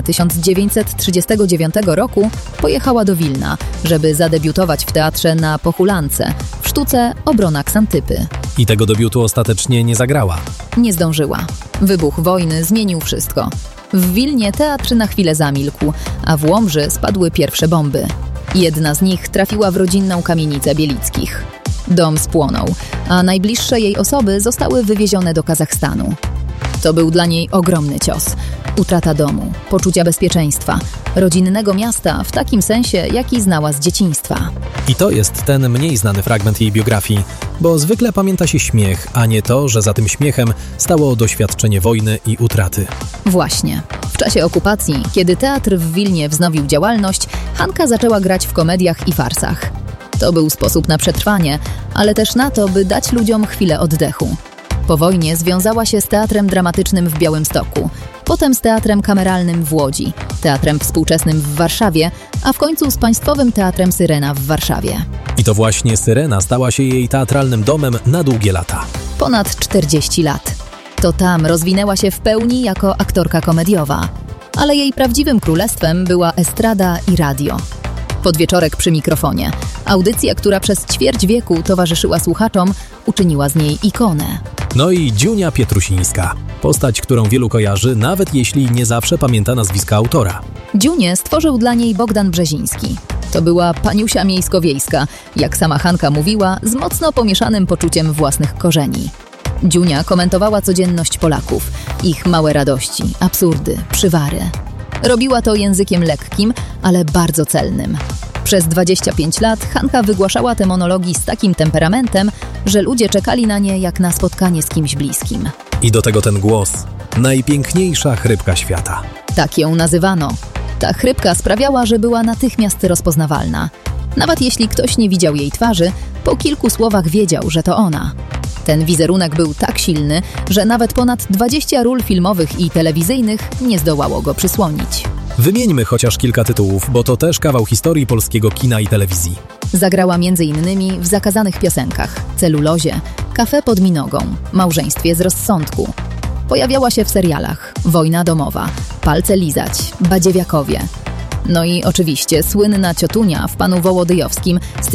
1939 roku pojechała do Wilna, żeby zadebiutować w teatrze na Pochulance, w sztuce Obrona Ksantypy. I tego debiutu ostatecznie nie zagrała. Nie zdążyła. Wybuch wojny zmienił wszystko. W Wilnie teatr na chwilę zamilkł, a w Łomży spadły pierwsze bomby. Jedna z nich trafiła w rodzinną kamienicę Bielickich. Dom spłonął, a najbliższe jej osoby zostały wywiezione do Kazachstanu. To był dla niej ogromny cios. Utrata domu, poczucia bezpieczeństwa, rodzinnego miasta w takim sensie, jaki znała z dzieciństwa. I to jest ten mniej znany fragment jej biografii, bo zwykle pamięta się śmiech, a nie to, że za tym śmiechem stało doświadczenie wojny i utraty. Właśnie. W czasie okupacji, kiedy teatr w Wilnie wznowił działalność, Hanka zaczęła grać w komediach i farsach. To był sposób na przetrwanie, ale też na to, by dać ludziom chwilę oddechu. Po wojnie związała się z teatrem dramatycznym w Białymstoku, potem z teatrem kameralnym w Łodzi, teatrem współczesnym w Warszawie, a w końcu z Państwowym Teatrem Syrena w Warszawie. I to właśnie Syrena stała się jej teatralnym domem na długie lata. Ponad 40 lat. To tam rozwinęła się w pełni jako aktorka komediowa. Ale jej prawdziwym królestwem była estrada i radio. Podwieczorek przy mikrofonie. Audycja, która przez ćwierć wieku towarzyszyła słuchaczom, uczyniła z niej ikonę. No i Dziunia Pietrusińska. Postać, którą wielu kojarzy, nawet jeśli nie zawsze pamięta nazwiska autora. Dziunię stworzył dla niej Bogdan Brzeziński. To była paniusia miejsko-wiejska, jak sama Hanka mówiła, z mocno pomieszanym poczuciem własnych korzeni. Dziunia komentowała codzienność Polaków, ich małe radości, absurdy, przywary. Robiła to językiem lekkim, ale bardzo celnym. Przez 25 lat Hanka wygłaszała te monologi z takim temperamentem, że ludzie czekali na nie jak na spotkanie z kimś bliskim. I do tego ten głos. Najpiękniejsza chrypka świata. Tak ją nazywano. Ta chrypka sprawiała, że była natychmiast rozpoznawalna. Nawet jeśli ktoś nie widział jej twarzy, po kilku słowach wiedział, że to ona. Ten wizerunek był tak silny, że nawet ponad 20 ról filmowych i telewizyjnych nie zdołało go przysłonić. Wymieńmy chociaż kilka tytułów, bo to też kawał historii polskiego kina i telewizji. Zagrała m.in. w Zakazanych piosenkach, Celulozie, Kafe pod Minogą, Małżeństwie z rozsądku. Pojawiała się w serialach Wojna domowa, Palce lizać, Badziewiakowie. No i oczywiście słynna ciotunia w Panu Wołodyjowskim z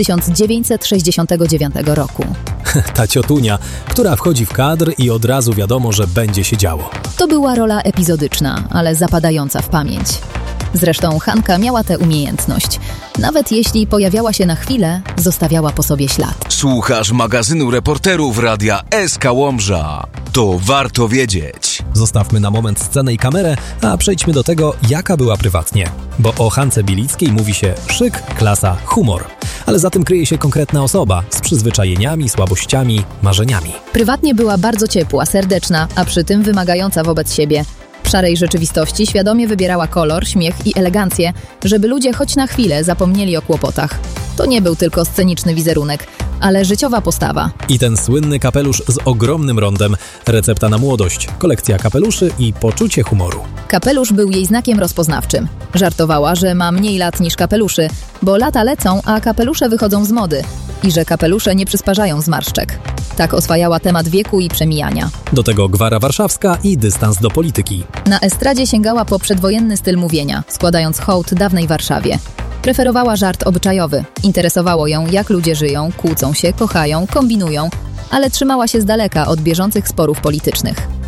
1969 roku. Ta ciotunia, która wchodzi w kadr i od razu wiadomo, że będzie się działo. To była rola epizodyczna, ale zapadająca w pamięć. Zresztą Hanka miała tę umiejętność. Nawet jeśli pojawiała się na chwilę, zostawiała po sobie ślad. Słuchasz magazynu reporterów Radia SK Łomża. To warto wiedzieć. Zostawmy na moment scenę i kamerę, a przejdźmy do tego, jaka była prywatnie. Bo o Hance Bielickiej mówi się szyk, klasa, humor. Ale za tym kryje się konkretna osoba z przyzwyczajeniami, słabościami, marzeniami. Prywatnie była bardzo ciepła, serdeczna, a przy tym wymagająca wobec siebie. W szarej rzeczywistości świadomie wybierała kolor, śmiech i elegancję, żeby ludzie choć na chwilę zapomnieli o kłopotach. To nie był tylko sceniczny wizerunek, ale życiowa postawa. I ten słynny kapelusz z ogromnym rondem, recepta na młodość, kolekcja kapeluszy i poczucie humoru. Kapelusz był jej znakiem rozpoznawczym. Żartowała, że ma mniej lat niż kapeluszy, bo lata lecą, a kapelusze wychodzą z mody i że kapelusze nie przysparzają zmarszczek. Tak oswajała temat wieku i przemijania. Do tego gwara warszawska i dystans do polityki. Na estradzie sięgała po przedwojenny styl mówienia, składając hołd dawnej Warszawie. Preferowała żart obyczajowy. Interesowało ją, jak ludzie żyją, kłócą się, kochają, kombinują, ale trzymała się z daleka od bieżących sporów politycznych.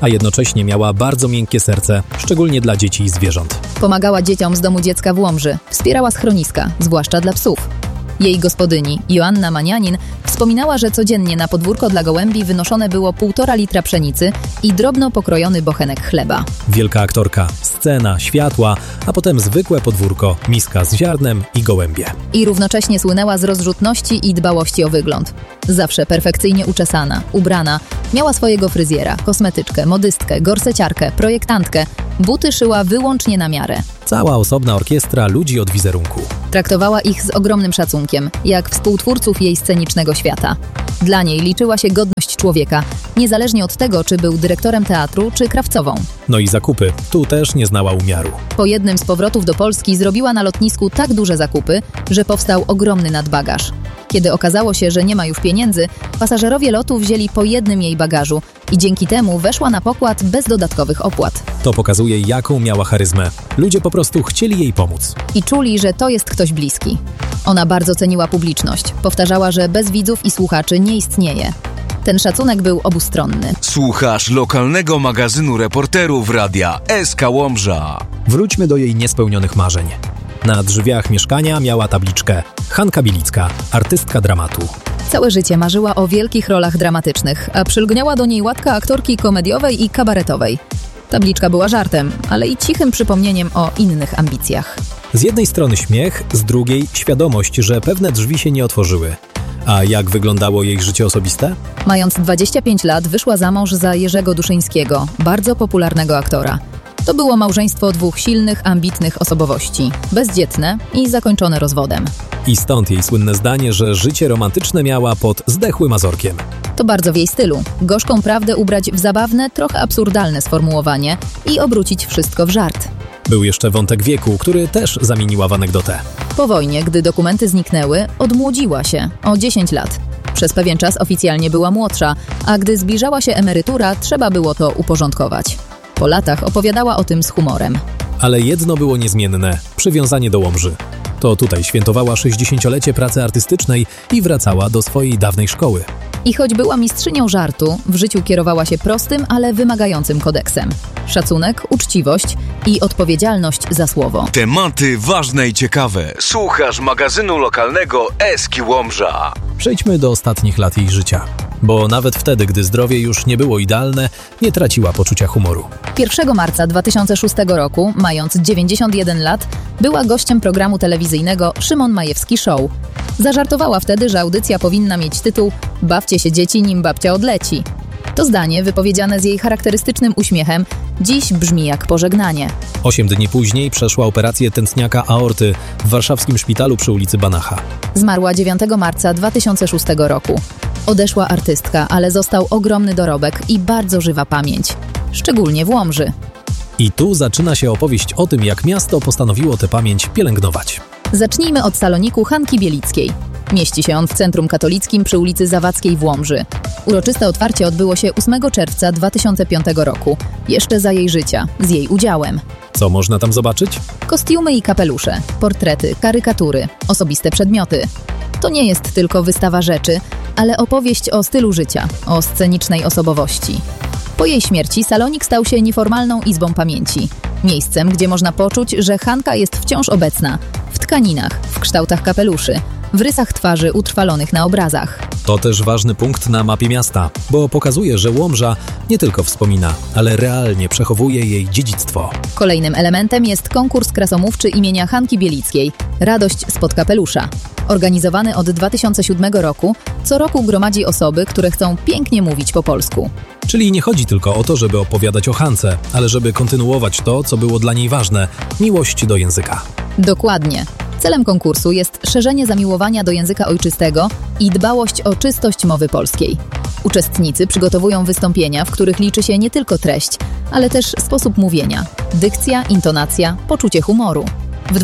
a jednocześnie miała bardzo miękkie serce, szczególnie dla dzieci i zwierząt. Pomagała dzieciom z domu dziecka w Łomży, wspierała schroniska, zwłaszcza dla psów. Jej gospodyni, Joanna Manianin, wspominała, że codziennie na podwórko dla gołębi wynoszone było 1,5 litra pszenicy i drobno pokrojony bochenek chleba. Wielka aktorka, scena, światła, a potem zwykłe podwórko, miska z ziarnem i gołębie. I równocześnie słynęła z rozrzutności i dbałości o wygląd. Zawsze perfekcyjnie uczesana, ubrana, miała swojego fryzjera, kosmetyczkę, modystkę, gorseciarkę, projektantkę. Buty szyła wyłącznie na miarę. Cała osobna orkiestra ludzi od wizerunku. Traktowała ich z ogromnym szacunkiem, jak współtwórców jej scenicznego świata. Dla niej liczyła się godność człowieka, niezależnie od tego, czy był dyrektorem teatru, czy krawcową. No i zakupy. Tu też nie znała umiaru. Po jednym z powrotów do Polski zrobiła na lotnisku tak duże zakupy, że powstał ogromny nadbagaż. Kiedy okazało się, że nie ma już pieniędzy, pasażerowie lotu wzięli po jednym jej bagażu i dzięki temu weszła na pokład bez dodatkowych opłat. To pokazuje, jaką miała charyzmę. Ludzie po prostu chcieli jej pomóc. I czuli, że to jest ktoś bliski. Ona bardzo ceniła publiczność. Powtarzała, że bez widzów i słuchaczy nie istnieje. Ten szacunek był obustronny. Słuchasz lokalnego magazynu reporterów radia SK Łomża. Wróćmy do jej niespełnionych marzeń. Na drzwiach mieszkania miała tabliczkę Hanka Bielicka, artystka dramatu. Całe życie marzyła o wielkich rolach dramatycznych, a przylgniała do niej łatka aktorki komediowej i kabaretowej. Tabliczka była żartem, ale i cichym przypomnieniem o innych ambicjach. Z jednej strony śmiech, z drugiej świadomość, że pewne drzwi się nie otworzyły. A jak wyglądało jej życie osobiste? Mając 25 lat wyszła za mąż za Jerzego Duszyńskiego, bardzo popularnego aktora. To było małżeństwo dwóch silnych, ambitnych osobowości, bezdzietne i zakończone rozwodem. I stąd jej słynne zdanie, że życie romantyczne miała pod zdechłym azorkiem. To bardzo w jej stylu. Gorzką prawdę ubrać w zabawne, trochę absurdalne sformułowanie i obrócić wszystko w żart. Był jeszcze wątek wieku, który też zamieniła w anegdotę. Po wojnie, gdy dokumenty zniknęły, odmłodziła się o 10 lat. Przez pewien czas oficjalnie była młodsza, a gdy zbliżała się emerytura, trzeba było to uporządkować. Po latach opowiadała o tym z humorem. Ale jedno było niezmienne – przywiązanie do Łomży. To tutaj świętowała 60-lecie pracy artystycznej i wracała do swojej dawnej szkoły. I choć była mistrzynią żartu, w życiu kierowała się prostym, ale wymagającym kodeksem. Szacunek, uczciwość i odpowiedzialność za słowo. Tematy ważne i ciekawe. Słuchasz magazynu lokalnego SK Łomża. Przejdźmy do ostatnich lat jej życia. Bo nawet wtedy, gdy zdrowie już nie było idealne, nie traciła poczucia humoru. 1 marca 2006 roku, mając 91 lat, była gościem programu telewizyjnego Szymon Majewski Show. Zażartowała wtedy, że audycja powinna mieć tytuł „Bawcie się dzieci, nim babcia odleci”. To zdanie, wypowiedziane z jej charakterystycznym uśmiechem, dziś brzmi jak pożegnanie. 8 dni później przeszła operację tętniaka aorty w warszawskim szpitalu przy ulicy Banacha. Zmarła 9 marca 2006 roku. Odeszła artystka, ale został ogromny dorobek i bardzo żywa pamięć. Szczególnie w Łomży. I tu zaczyna się opowieść o tym, jak miasto postanowiło tę pamięć pielęgnować. Zacznijmy od saloniku Hanki Bielickiej. Mieści się on w Centrum Katolickim przy ulicy Zawadzkiej w Łomży. Uroczyste otwarcie odbyło się 8 czerwca 2005 roku, jeszcze za jej życia, z jej udziałem. Co można tam zobaczyć? Kostiumy i kapelusze, portrety, karykatury, osobiste przedmioty. To nie jest tylko wystawa rzeczy, ale opowieść o stylu życia, o scenicznej osobowości. Po jej śmierci salonik stał się nieformalną izbą pamięci. Miejscem, gdzie można poczuć, że Hanka jest wciąż obecna. W tkaninach, w kształtach kapeluszy, w rysach twarzy utrwalonych na obrazach. To też ważny punkt na mapie miasta, bo pokazuje, że Łomża nie tylko wspomina, ale realnie przechowuje jej dziedzictwo. Kolejnym elementem jest konkurs krasomówczy imienia Hanki Bielickiej „Radość spod kapelusza”. Organizowany od 2007 roku, co roku gromadzi osoby, które chcą pięknie mówić po polsku. Czyli nie chodzi tylko o to, żeby opowiadać o Hance, ale żeby kontynuować to, co było dla niej ważne – miłość do języka. Dokładnie. Celem konkursu jest szerzenie zamiłowania do języka ojczystego i dbałość o czystość mowy polskiej. Uczestnicy przygotowują wystąpienia, w których liczy się nie tylko treść, ale też sposób mówienia, dykcja, intonacja, poczucie humoru. W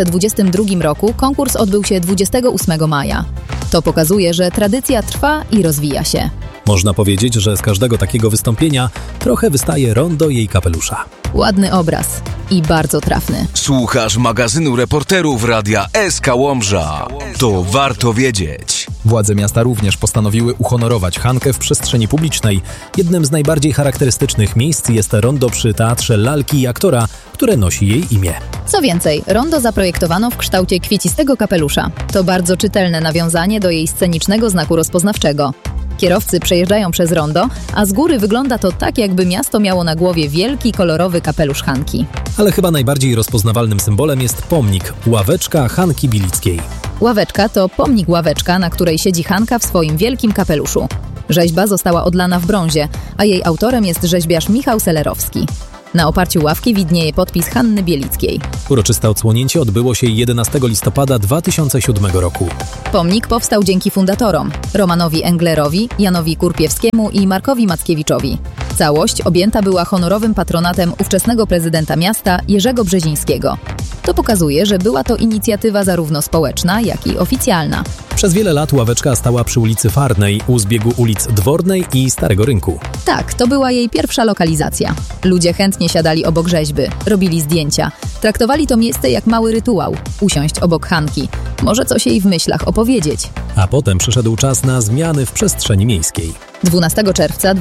2022 roku konkurs odbył się 28 maja. To pokazuje, że tradycja trwa i rozwija się. Można powiedzieć, że z każdego takiego wystąpienia trochę wystaje rondo jej kapelusza. Ładny obraz i bardzo trafny. Słuchasz magazynu reporterów radia SK Łomża. To warto wiedzieć. Władze miasta również postanowiły uhonorować Hankę w przestrzeni publicznej. Jednym z najbardziej charakterystycznych miejsc jest rondo przy Teatrze Lalki i Aktora, które nosi jej imię. Co więcej, rondo zaprojektowano w kształcie kwiecistego kapelusza. To bardzo czytelne nawiązanie do jej scenicznego znaku rozpoznawczego. Kierowcy przejeżdżają przez rondo, a z góry wygląda to tak, jakby miasto miało na głowie wielki, kolorowy kapelusz Hanki. Ale chyba najbardziej rozpoznawalnym symbolem jest pomnik, ławeczka Hanki Bielickiej. Ławeczka to pomnik ławeczka, na której siedzi Hanka w swoim wielkim kapeluszu. Rzeźba została odlana w brązie, a jej autorem jest rzeźbiarz Michał Selerowski. Na oparciu ławki widnieje podpis Hanny Bielickiej. Uroczyste odsłonięcie odbyło się 11 listopada 2007 roku. Pomnik powstał dzięki fundatorom Romanowi Englerowi, Janowi Kurpiewskiemu i Markowi Mackiewiczowi. Całość objęta była honorowym patronatem ówczesnego prezydenta miasta Jerzego Brzezińskiego. To pokazuje, że była to inicjatywa zarówno społeczna, jak i oficjalna. Przez wiele lat ławeczka stała przy ulicy Farnej, u zbiegu ulic Dwornej i Starego Rynku. Tak, to była jej pierwsza lokalizacja. Ludzie chętnie siadali obok rzeźby, robili zdjęcia. Traktowali to miejsce jak mały rytuał. Usiąść obok Hanki. Może coś jej w myślach opowiedzieć. A potem przyszedł czas na zmiany w przestrzeni miejskiej. 12 czerwca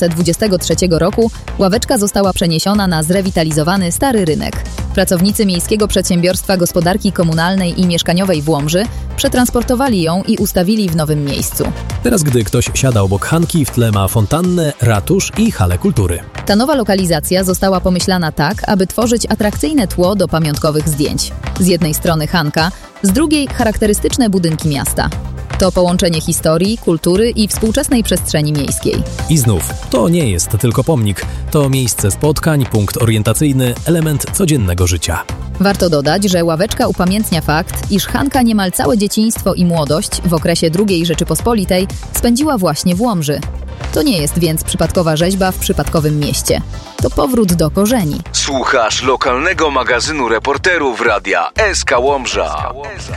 2023 roku ławeczka została przeniesiona na zrewitalizowany Stary Rynek. Pracownicy Miejskiego Przedsiębiorstwa Gospodarki Komunalnej i Mieszkaniowej w Łomży przetransportowali ją i ustawili w nowym miejscu. Teraz, gdy ktoś siada obok Hanki, w tle ma fontannę, ratusz i halę kultury. Ta nowa lokalizacja została pomyślana tak, aby tworzyć atrakcyjne tło do pamiątkowych zdjęć. Z jednej strony Hanka, z drugiej charakterystyczne budynki miasta. To połączenie historii, kultury i współczesnej przestrzeni miejskiej. I znów, to nie jest tylko pomnik. To miejsce spotkań, punkt orientacyjny, element codziennego życia. Warto dodać, że ławeczka upamiętnia fakt, iż Hanka niemal całe dzieciństwo i młodość w okresie II Rzeczypospolitej spędziła właśnie w Łomży. To nie jest więc przypadkowa rzeźba w przypadkowym mieście. To powrót do korzeni. Słuchasz lokalnego magazynu reporterów radia SK Łomża.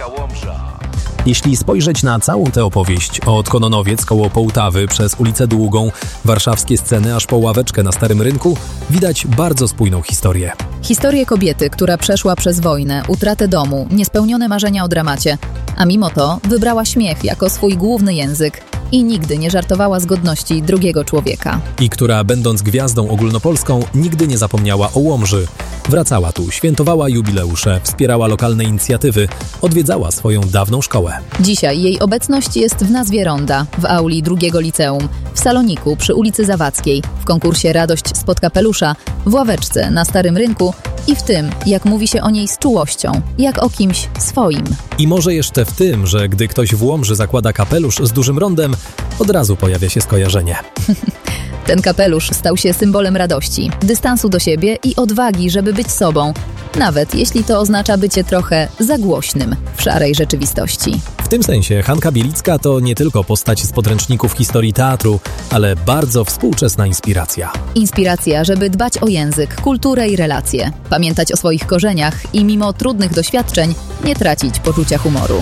Jeśli spojrzeć na całą tę opowieść, od Kononowiec koło Połtawy przez ulicę Długą, warszawskie sceny aż po ławeczkę na Starym Rynku, widać bardzo spójną historię. Historię kobiety, która przeszła przez wojnę, utratę domu, niespełnione marzenia o dramacie, a mimo to wybrała śmiech jako swój główny język i nigdy nie żartowała z godności drugiego człowieka. I która, będąc gwiazdą ogólnopolską, nigdy nie zapomniała o Łomży. Wracała tu, świętowała jubileusze, wspierała lokalne inicjatywy, odwiedzała swoją dawną szkołę. Dzisiaj jej obecność jest w nazwie ronda, w auli drugiego liceum, w saloniku przy ulicy Zawadzkiej, w konkursie Radość spod kapelusza, w ławeczce na Starym Rynku i w tym, jak mówi się o niej z czułością, jak o kimś swoim. I może jeszcze w tym, że gdy ktoś w Łomży zakłada kapelusz z dużym rondem, od razu pojawia się skojarzenie. Ten kapelusz stał się symbolem radości, dystansu do siebie i odwagi, żeby być sobą, nawet jeśli to oznacza bycie trochę za głośnym w szarej rzeczywistości. W tym sensie Hanka Bielicka to nie tylko postać z podręczników historii teatru, ale bardzo współczesna inspiracja. Inspiracja, żeby dbać o język, kulturę i relacje, pamiętać o swoich korzeniach i mimo trudnych doświadczeń nie tracić poczucia humoru.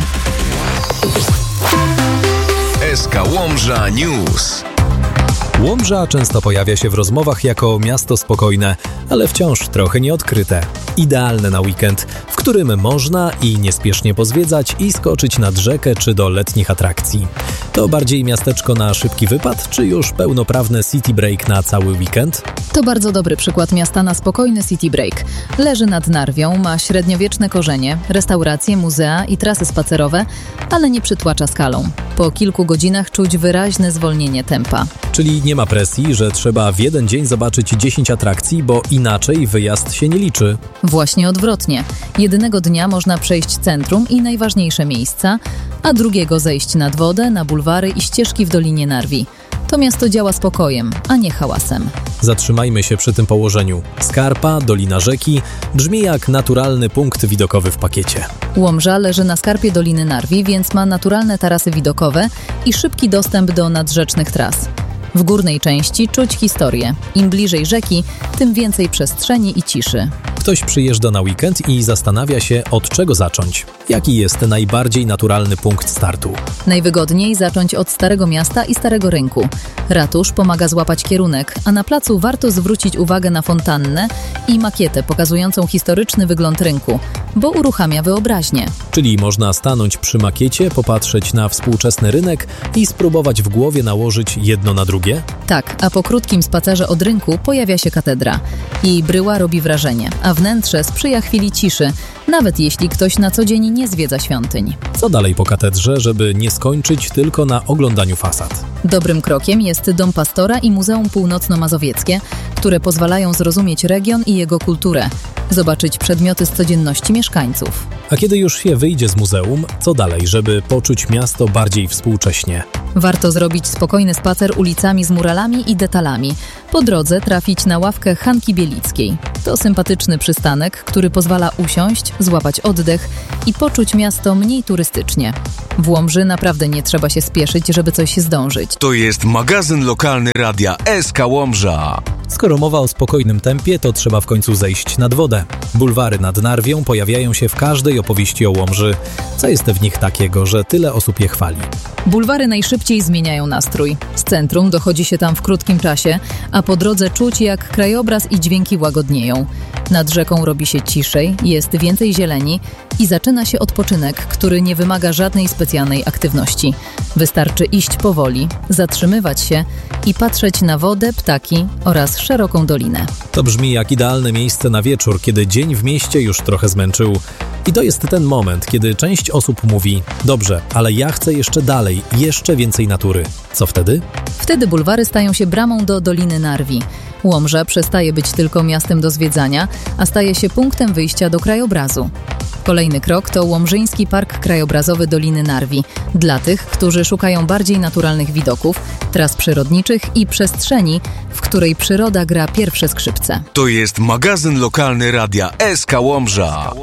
SK Łomża News. Łomża często pojawia się w rozmowach jako miasto spokojne, ale wciąż trochę nieodkryte. Idealne na weekend, w którym można i niespiesznie pozwiedzać i skoczyć nad rzekę czy do letnich atrakcji. To bardziej miasteczko na szybki wypad, czy już pełnoprawne city break na cały weekend? To bardzo dobry przykład miasta na spokojny city break. Leży nad Narwią, ma średniowieczne korzenie, restauracje, muzea i trasy spacerowe, ale nie przytłacza skalą. Po kilku godzinach czuć wyraźne zwolnienie tempa. Czyli nie ma presji, że trzeba w jeden dzień zobaczyć 10 atrakcji, bo inaczej wyjazd się nie liczy. Właśnie odwrotnie. Jednego dnia można przejść centrum i najważniejsze miejsca, a drugiego zejść nad wodę, na bulwary i ścieżki w Dolinie Narwi. To miasto działa spokojem, a nie hałasem. Zatrzymajmy się przy tym położeniu. Skarpa, Dolina Rzeki brzmi jak naturalny punkt widokowy w pakiecie. Łomża leży na skarpie Doliny Narwi, więc ma naturalne tarasy widokowe i szybki dostęp do nadrzecznych tras. W górnej części czuć historię. Im bliżej rzeki, tym więcej przestrzeni i ciszy. Ktoś przyjeżdża na weekend i zastanawia się, od czego zacząć. Jaki jest najbardziej naturalny punkt startu? Najwygodniej zacząć od Starego Miasta i Starego Rynku. Ratusz pomaga złapać kierunek, a na placu warto zwrócić uwagę na fontannę i makietę pokazującą historyczny wygląd rynku. bo uruchamia wyobraźnię. Czyli można stanąć przy makiecie, popatrzeć na współczesny rynek i spróbować w głowie nałożyć jedno na drugie? Tak, a po krótkim spacerze od rynku pojawia się katedra. Jej bryła robi wrażenie, a wnętrze sprzyja chwili ciszy, nawet jeśli ktoś na co dzień nie zwiedza świątyń. Co dalej po katedrze, żeby nie skończyć tylko na oglądaniu fasad? Dobrym krokiem jest Dom Pastora i Muzeum Północno-Mazowieckie, które pozwalają zrozumieć region i jego kulturę, zobaczyć przedmioty z codzienności mieszkańców. A kiedy już się wyjdzie z muzeum, co dalej, żeby poczuć miasto bardziej współcześnie? Warto zrobić spokojny spacer ulicami z muralami i detalami. Po drodze trafić na ławkę Hanki Bielickiej. To sympatyczny przystanek, który pozwala usiąść, złapać oddech i poczuć miasto mniej turystycznie. W Łomży naprawdę nie trzeba się spieszyć, żeby coś zdążyć. To jest magazyn lokalny radia SK Łomża. Skoro mowa o spokojnym tempie, to trzeba w końcu zejść nad wodę. Bulwary nad Narwią pojawiają się w każdej opowieści o Łomży. Co jest w nich takiego, że tyle osób je chwali? Bulwary najszybciej zmieniają nastrój. Z centrum dochodzi się tam w krótkim czasie, a po drodze czuć, jak krajobraz i dźwięki łagodnieją. Nad rzeką robi się ciszej, jest więcej zieleni i zaczyna się odpoczynek, który nie wymaga żadnej specjalnej aktywności. Wystarczy iść powoli, zatrzymywać się i patrzeć na wodę, ptaki oraz szeroką dolinę. To brzmi jak idealne miejsce na wieczór, kiedy dzień w mieście już trochę zmęczył. I to jest ten moment, kiedy część osób mówi: dobrze, ale ja chcę jeszcze dalej, jeszcze więcej natury. Co wtedy? Wtedy bulwary stają się bramą do Doliny Narwi. Łomża przestaje być tylko miastem do zwiedzania, a staje się punktem wyjścia do krajobrazu. Kolejny krok to Łomżyński Park Krajobrazowy Doliny Narwi. Dla tych, którzy szukają bardziej naturalnych widoków, tras przyrodniczych i przestrzeni, w której przyroda gra pierwsze skrzypce. To jest magazyn lokalny radia SK Łomża.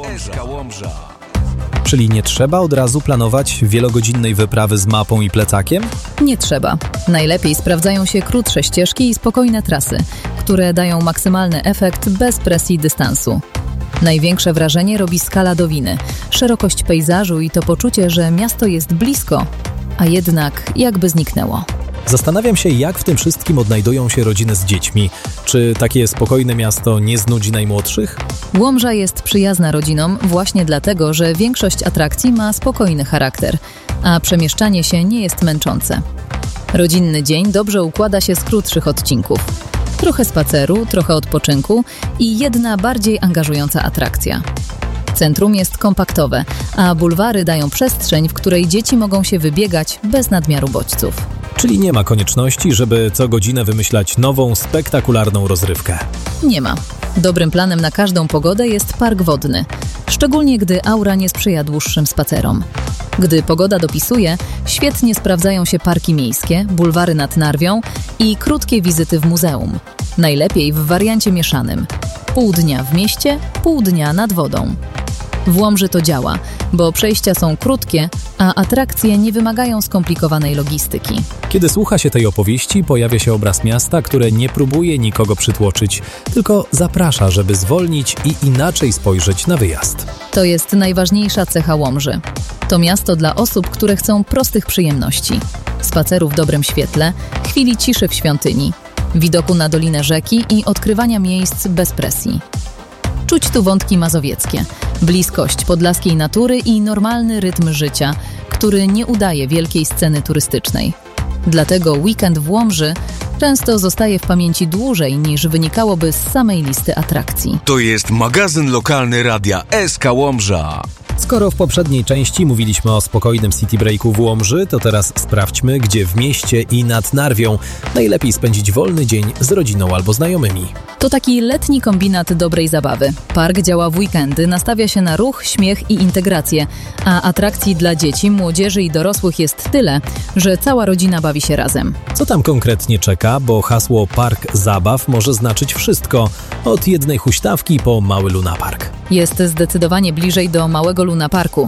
Czyli nie trzeba od razu planować wielogodzinnej wyprawy z mapą i plecakiem? Nie trzeba. Najlepiej sprawdzają się krótsze ścieżki i spokojne trasy, które dają maksymalny efekt bez presji dystansu. Największe wrażenie robi skala Dowiny, szerokość pejzażu i to poczucie, że miasto jest blisko, a jednak jakby zniknęło. Zastanawiam się, jak w tym wszystkim odnajdują się rodziny z dziećmi. Czy takie spokojne miasto nie znudzi najmłodszych? Łomża jest przyjazna rodzinom właśnie dlatego, że większość atrakcji ma spokojny charakter, a przemieszczanie się nie jest męczące. Rodzinny dzień dobrze układa się z krótszych odcinków. Trochę spaceru, trochę odpoczynku i jedna bardziej angażująca atrakcja. Centrum jest kompaktowe, a bulwary dają przestrzeń, w której dzieci mogą się wybiegać bez nadmiaru bodźców. Czyli nie ma konieczności, żeby co godzinę wymyślać nową, spektakularną rozrywkę. Nie ma. Dobrym planem na każdą pogodę jest park wodny, szczególnie gdy aura nie sprzyja dłuższym spacerom. Gdy pogoda dopisuje, świetnie sprawdzają się parki miejskie, bulwary nad Narwią i krótkie wizyty w muzeum. Najlepiej w wariancie mieszanym. Pół dnia w mieście, pół dnia nad wodą. W Łomży to działa, bo przejścia są krótkie, a atrakcje nie wymagają skomplikowanej logistyki. Kiedy słucha się tej opowieści, pojawia się obraz miasta, które nie próbuje nikogo przytłoczyć, tylko zaprasza, żeby zwolnić i inaczej spojrzeć na wyjazd. To jest najważniejsza cecha Łomży. To miasto dla osób, które chcą prostych przyjemności. Spaceru w dobrym świetle, chwili ciszy w świątyni, widoku na dolinę rzeki i odkrywania miejsc bez presji. Czuć tu wątki mazowieckie, bliskość podlaskiej natury i normalny rytm życia, który nie udaje wielkiej sceny turystycznej. Dlatego weekend w Łomży często zostaje w pamięci dłużej niż wynikałoby z samej listy atrakcji. To jest magazyn lokalny radia SK Łomża. Skoro w poprzedniej części mówiliśmy o spokojnym city breaku w Łomży, to teraz sprawdźmy, gdzie w mieście i nad Narwią najlepiej spędzić wolny dzień z rodziną albo znajomymi. To taki letni kombinat dobrej zabawy. Park działa w weekendy, nastawia się na ruch, śmiech i integrację, a atrakcji dla dzieci, młodzieży i dorosłych jest tyle, że cała rodzina bawi się razem. Co tam konkretnie czeka, bo hasło Park Zabaw może znaczyć wszystko, od jednej huśtawki po mały lunapark. Jest zdecydowanie bliżej do małego lunaparku.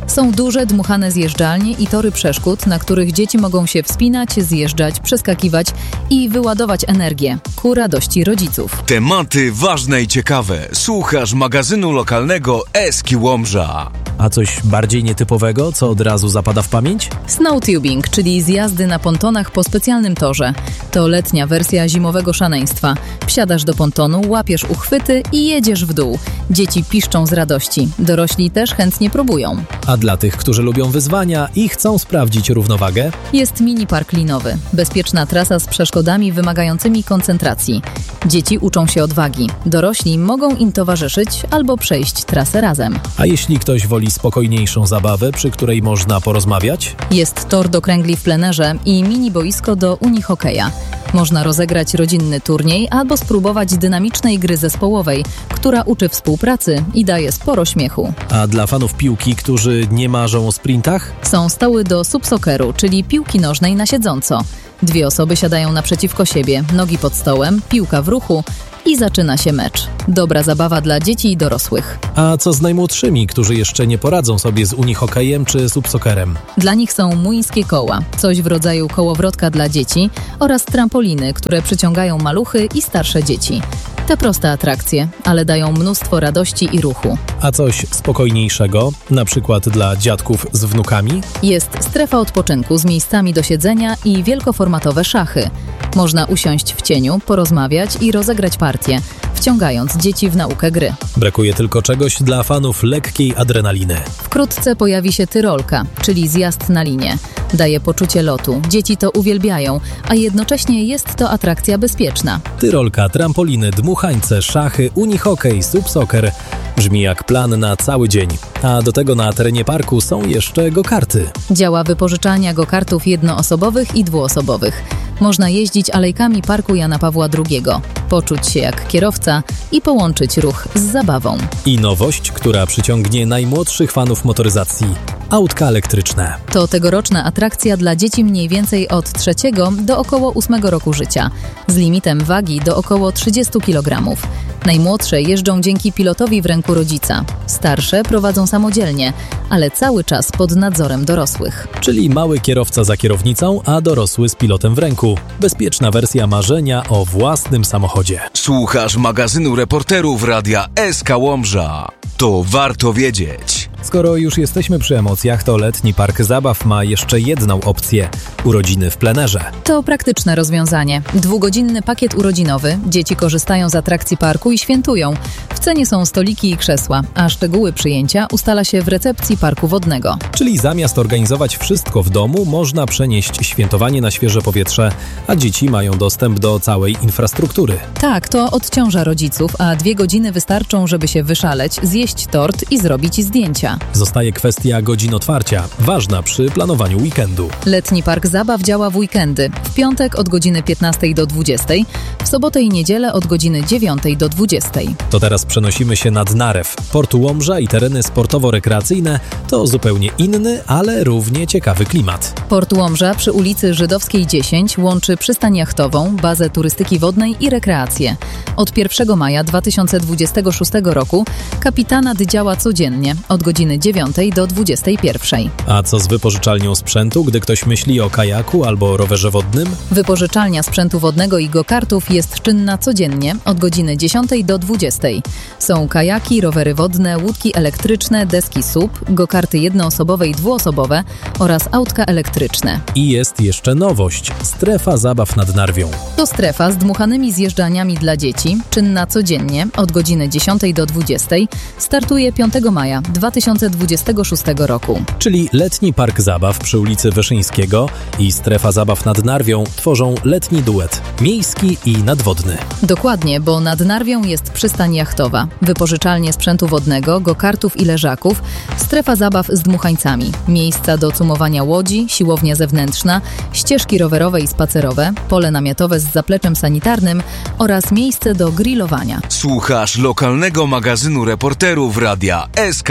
Są duże, dmuchane zjeżdżalnie i tory przeszkód, na których dzieci mogą się wspinać, zjeżdżać, przeskakiwać i wyładować energię ku radości rodziców. Tematy ważne i ciekawe. Słuchasz magazynu lokalnego Eski Łomża. A coś bardziej nietypowego, co od razu zapada w pamięć? Snowtubing, czyli zjazdy na pontonach po specjalnym torze. To letnia wersja zimowego szaleństwa. Wsiadasz do pontonu, łapiesz uchwyty i jedziesz w dół. Dzieci piszczą z radości. Dorośli też chętnie próbują. A dla tych, którzy lubią wyzwania i chcą sprawdzić równowagę? Jest mini park linowy. Bezpieczna trasa z przeszkodami wymagającymi koncentracji. Dzieci uczą się odwagi. Dorośli mogą im towarzyszyć albo przejść trasę razem. A jeśli ktoś woli spokojniejszą zabawę, przy której można porozmawiać? Jest tor do kręgli w plenerze i mini boisko do unihokeja. Można rozegrać rodzinny turniej albo spróbować dynamicznej gry zespołowej, która uczy współpracy i daje sporo śmiechu. A dla fanów piłki, którzy nie marzą o sprintach? Są stoły do subsocceru, czyli piłki nożnej na siedząco. 2 osoby siadają naprzeciwko siebie, nogi pod stołem, piłka w ruchu i zaczyna się mecz. Dobra zabawa dla dzieci i dorosłych. A co z najmłodszymi, którzy jeszcze nie poradzą sobie z unihokejem czy subsoccerem? Dla nich są młyńskie koła, coś w rodzaju kołowrotka dla dzieci oraz trampoliny, które przyciągają maluchy i starsze dzieci. Te proste atrakcje, ale dają mnóstwo radości i ruchu. A coś spokojniejszego, na przykład dla dziadków z wnukami? Jest strefa odpoczynku z miejscami do siedzenia i wielkoformatowe szachy. Można usiąść w cieniu, porozmawiać i rozegrać partię, wciągając dzieci w naukę gry. Brakuje tylko czegoś dla fanów lekkiej adrenaliny. Wkrótce pojawi się tyrolka, czyli zjazd na linię. Daje poczucie lotu, dzieci to uwielbiają, a jednocześnie jest to atrakcja bezpieczna. Tyrolka, trampoliny, dmuchańce, szachy, unihokej, subsoccer. Brzmi jak plan na cały dzień. A do tego na terenie parku są jeszcze go-karty. Działa wypożyczalnia go-kartów jednoosobowych i dwuosobowych. Można jeździć alejkami Parku Jana Pawła II, poczuć się jak kierowca i połączyć ruch z zabawą. I nowość, która przyciągnie najmłodszych fanów motoryzacji. Autka elektryczne. To tegoroczna atrakcja dla dzieci mniej więcej od 3 do około 8 roku życia, z limitem wagi do około 30 kg. Najmłodsze jeżdżą dzięki pilotowi w ręku rodzica. Starsze prowadzą samodzielnie, ale cały czas pod nadzorem dorosłych. Czyli mały kierowca za kierownicą, a dorosły z pilotem w ręku. Bezpieczna wersja marzenia o własnym samochodzie. Słuchasz magazynu reporterów Radia SK Łomża. To warto wiedzieć. Skoro już jesteśmy przy emocjach, to letni park zabaw ma jeszcze jedną opcję – urodziny w plenerze. To praktyczne rozwiązanie. 2-godzinny pakiet urodzinowy. Dzieci korzystają z atrakcji parku i świętują. W cenie są stoliki i krzesła, a szczegóły przyjęcia ustala się w recepcji parku wodnego. Czyli zamiast organizować wszystko w domu, można przenieść świętowanie na świeże powietrze, a dzieci mają dostęp do całej infrastruktury. Tak, to odciąża rodziców, a 2 godziny wystarczą, żeby się wyszaleć, zjeść tort i zrobić zdjęcia. Zostaje kwestia godzin otwarcia, ważna przy planowaniu weekendu. Letni park zabaw działa w weekendy. W piątek od godziny 15 do 20, w sobotę i niedzielę od godziny 9 do 20. To teraz przenosimy się nad Narew. Port Łomża i tereny sportowo-rekreacyjne to zupełnie inny, ale równie ciekawy klimat. Port Łomża przy ulicy Żydowskiej 10 łączy przystań jachtową, bazę turystyki wodnej i rekreację. Od 1 maja 2026 roku kapitanat działa codziennie od godziny 9 do 21. A co z wypożyczalnią sprzętu, gdy ktoś myśli o kajaku albo rowerze wodnym? Wypożyczalnia sprzętu wodnego i go-kartów jest czynna codziennie od godziny 10 do 20. Są kajaki, rowery wodne, łódki elektryczne, deski SUP, go-karty jednoosobowe i dwuosobowe oraz autka elektryczne. I jest jeszcze nowość – strefa zabaw nad Narwią. To strefa z dmuchanymi zjeżdżalniami dla dzieci, czynna codziennie od godziny 10 do 20, startuje 5 maja 2026 roku. Czyli letni park zabaw przy ulicy Wyszyńskiego i strefa zabaw nad Narwią tworzą letni duet – miejski i nadwodny. Dokładnie, bo nad Narwią jest przystań jachtowa, wypożyczalnie sprzętu wodnego, go-kartów i leżaków, strefa zabaw z dmuchańcami, miejsca do cumowania łodzi, siłownia zewnętrzna, ścieżki rowerowe i spacerowe, pole namiotowe z zapleczem sanitarnym oraz miejsce do grillowania. Słuchasz lokalnego magazynu reporterów Radia SK Łomża.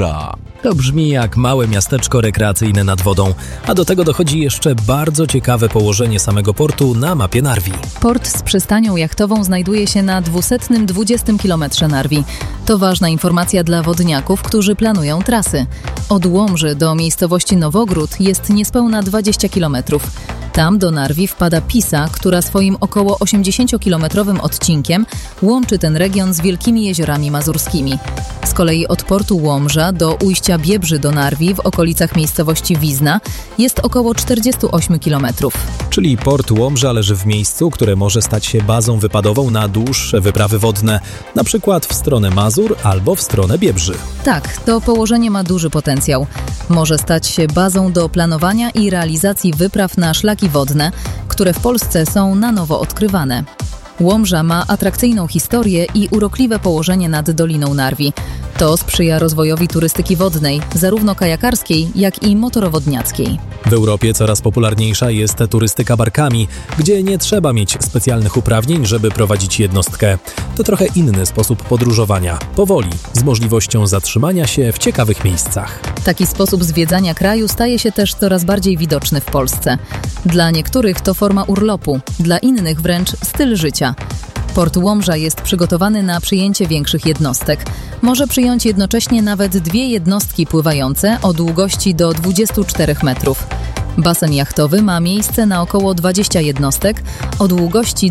Łomża. To brzmi jak małe miasteczko rekreacyjne nad wodą, a do tego dochodzi jeszcze bardzo ciekawe położenie samego portu na mapie Narwi. Port z przystanią jachtową znajduje się na 220 km Narwi. To ważna informacja dla wodniaków, którzy planują trasy. Od Łomży do miejscowości Nowogród jest niespełna 20 km. Tam do Narwi wpada Pisa, która swoim około 80-kilometrowym odcinkiem łączy ten region z wielkimi jeziorami mazurskimi. Z kolei od portu Łomża do ujścia Biebrzy do Narwi w okolicach miejscowości Wizna jest około 48 km. Czyli port Łomża leży w miejscu, które może stać się bazą wypadową na dłuższe wyprawy wodne, na przykład w stronę Mazur albo w stronę Biebrzy. Tak, to położenie ma duży potencjał. Może stać się bazą do planowania i realizacji wypraw na szlaki wodne, które w Polsce są na nowo odkrywane. Łomża ma atrakcyjną historię i urokliwe położenie nad Doliną Narwi. To sprzyja rozwojowi turystyki wodnej, zarówno kajakarskiej, jak i motorowodniackiej. W Europie coraz popularniejsza jest turystyka barkami, gdzie nie trzeba mieć specjalnych uprawnień, żeby prowadzić jednostkę. To trochę inny sposób podróżowania, powoli, z możliwością zatrzymania się w ciekawych miejscach. Taki sposób zwiedzania kraju staje się też coraz bardziej widoczny w Polsce. Dla niektórych to forma urlopu, dla innych wręcz styl życia. Port Łomża jest przygotowany na przyjęcie większych jednostek. Może przyjąć jednocześnie nawet 2 jednostki pływające o długości do 24 metrów. Basen jachtowy ma miejsce na około 20 jednostek o długości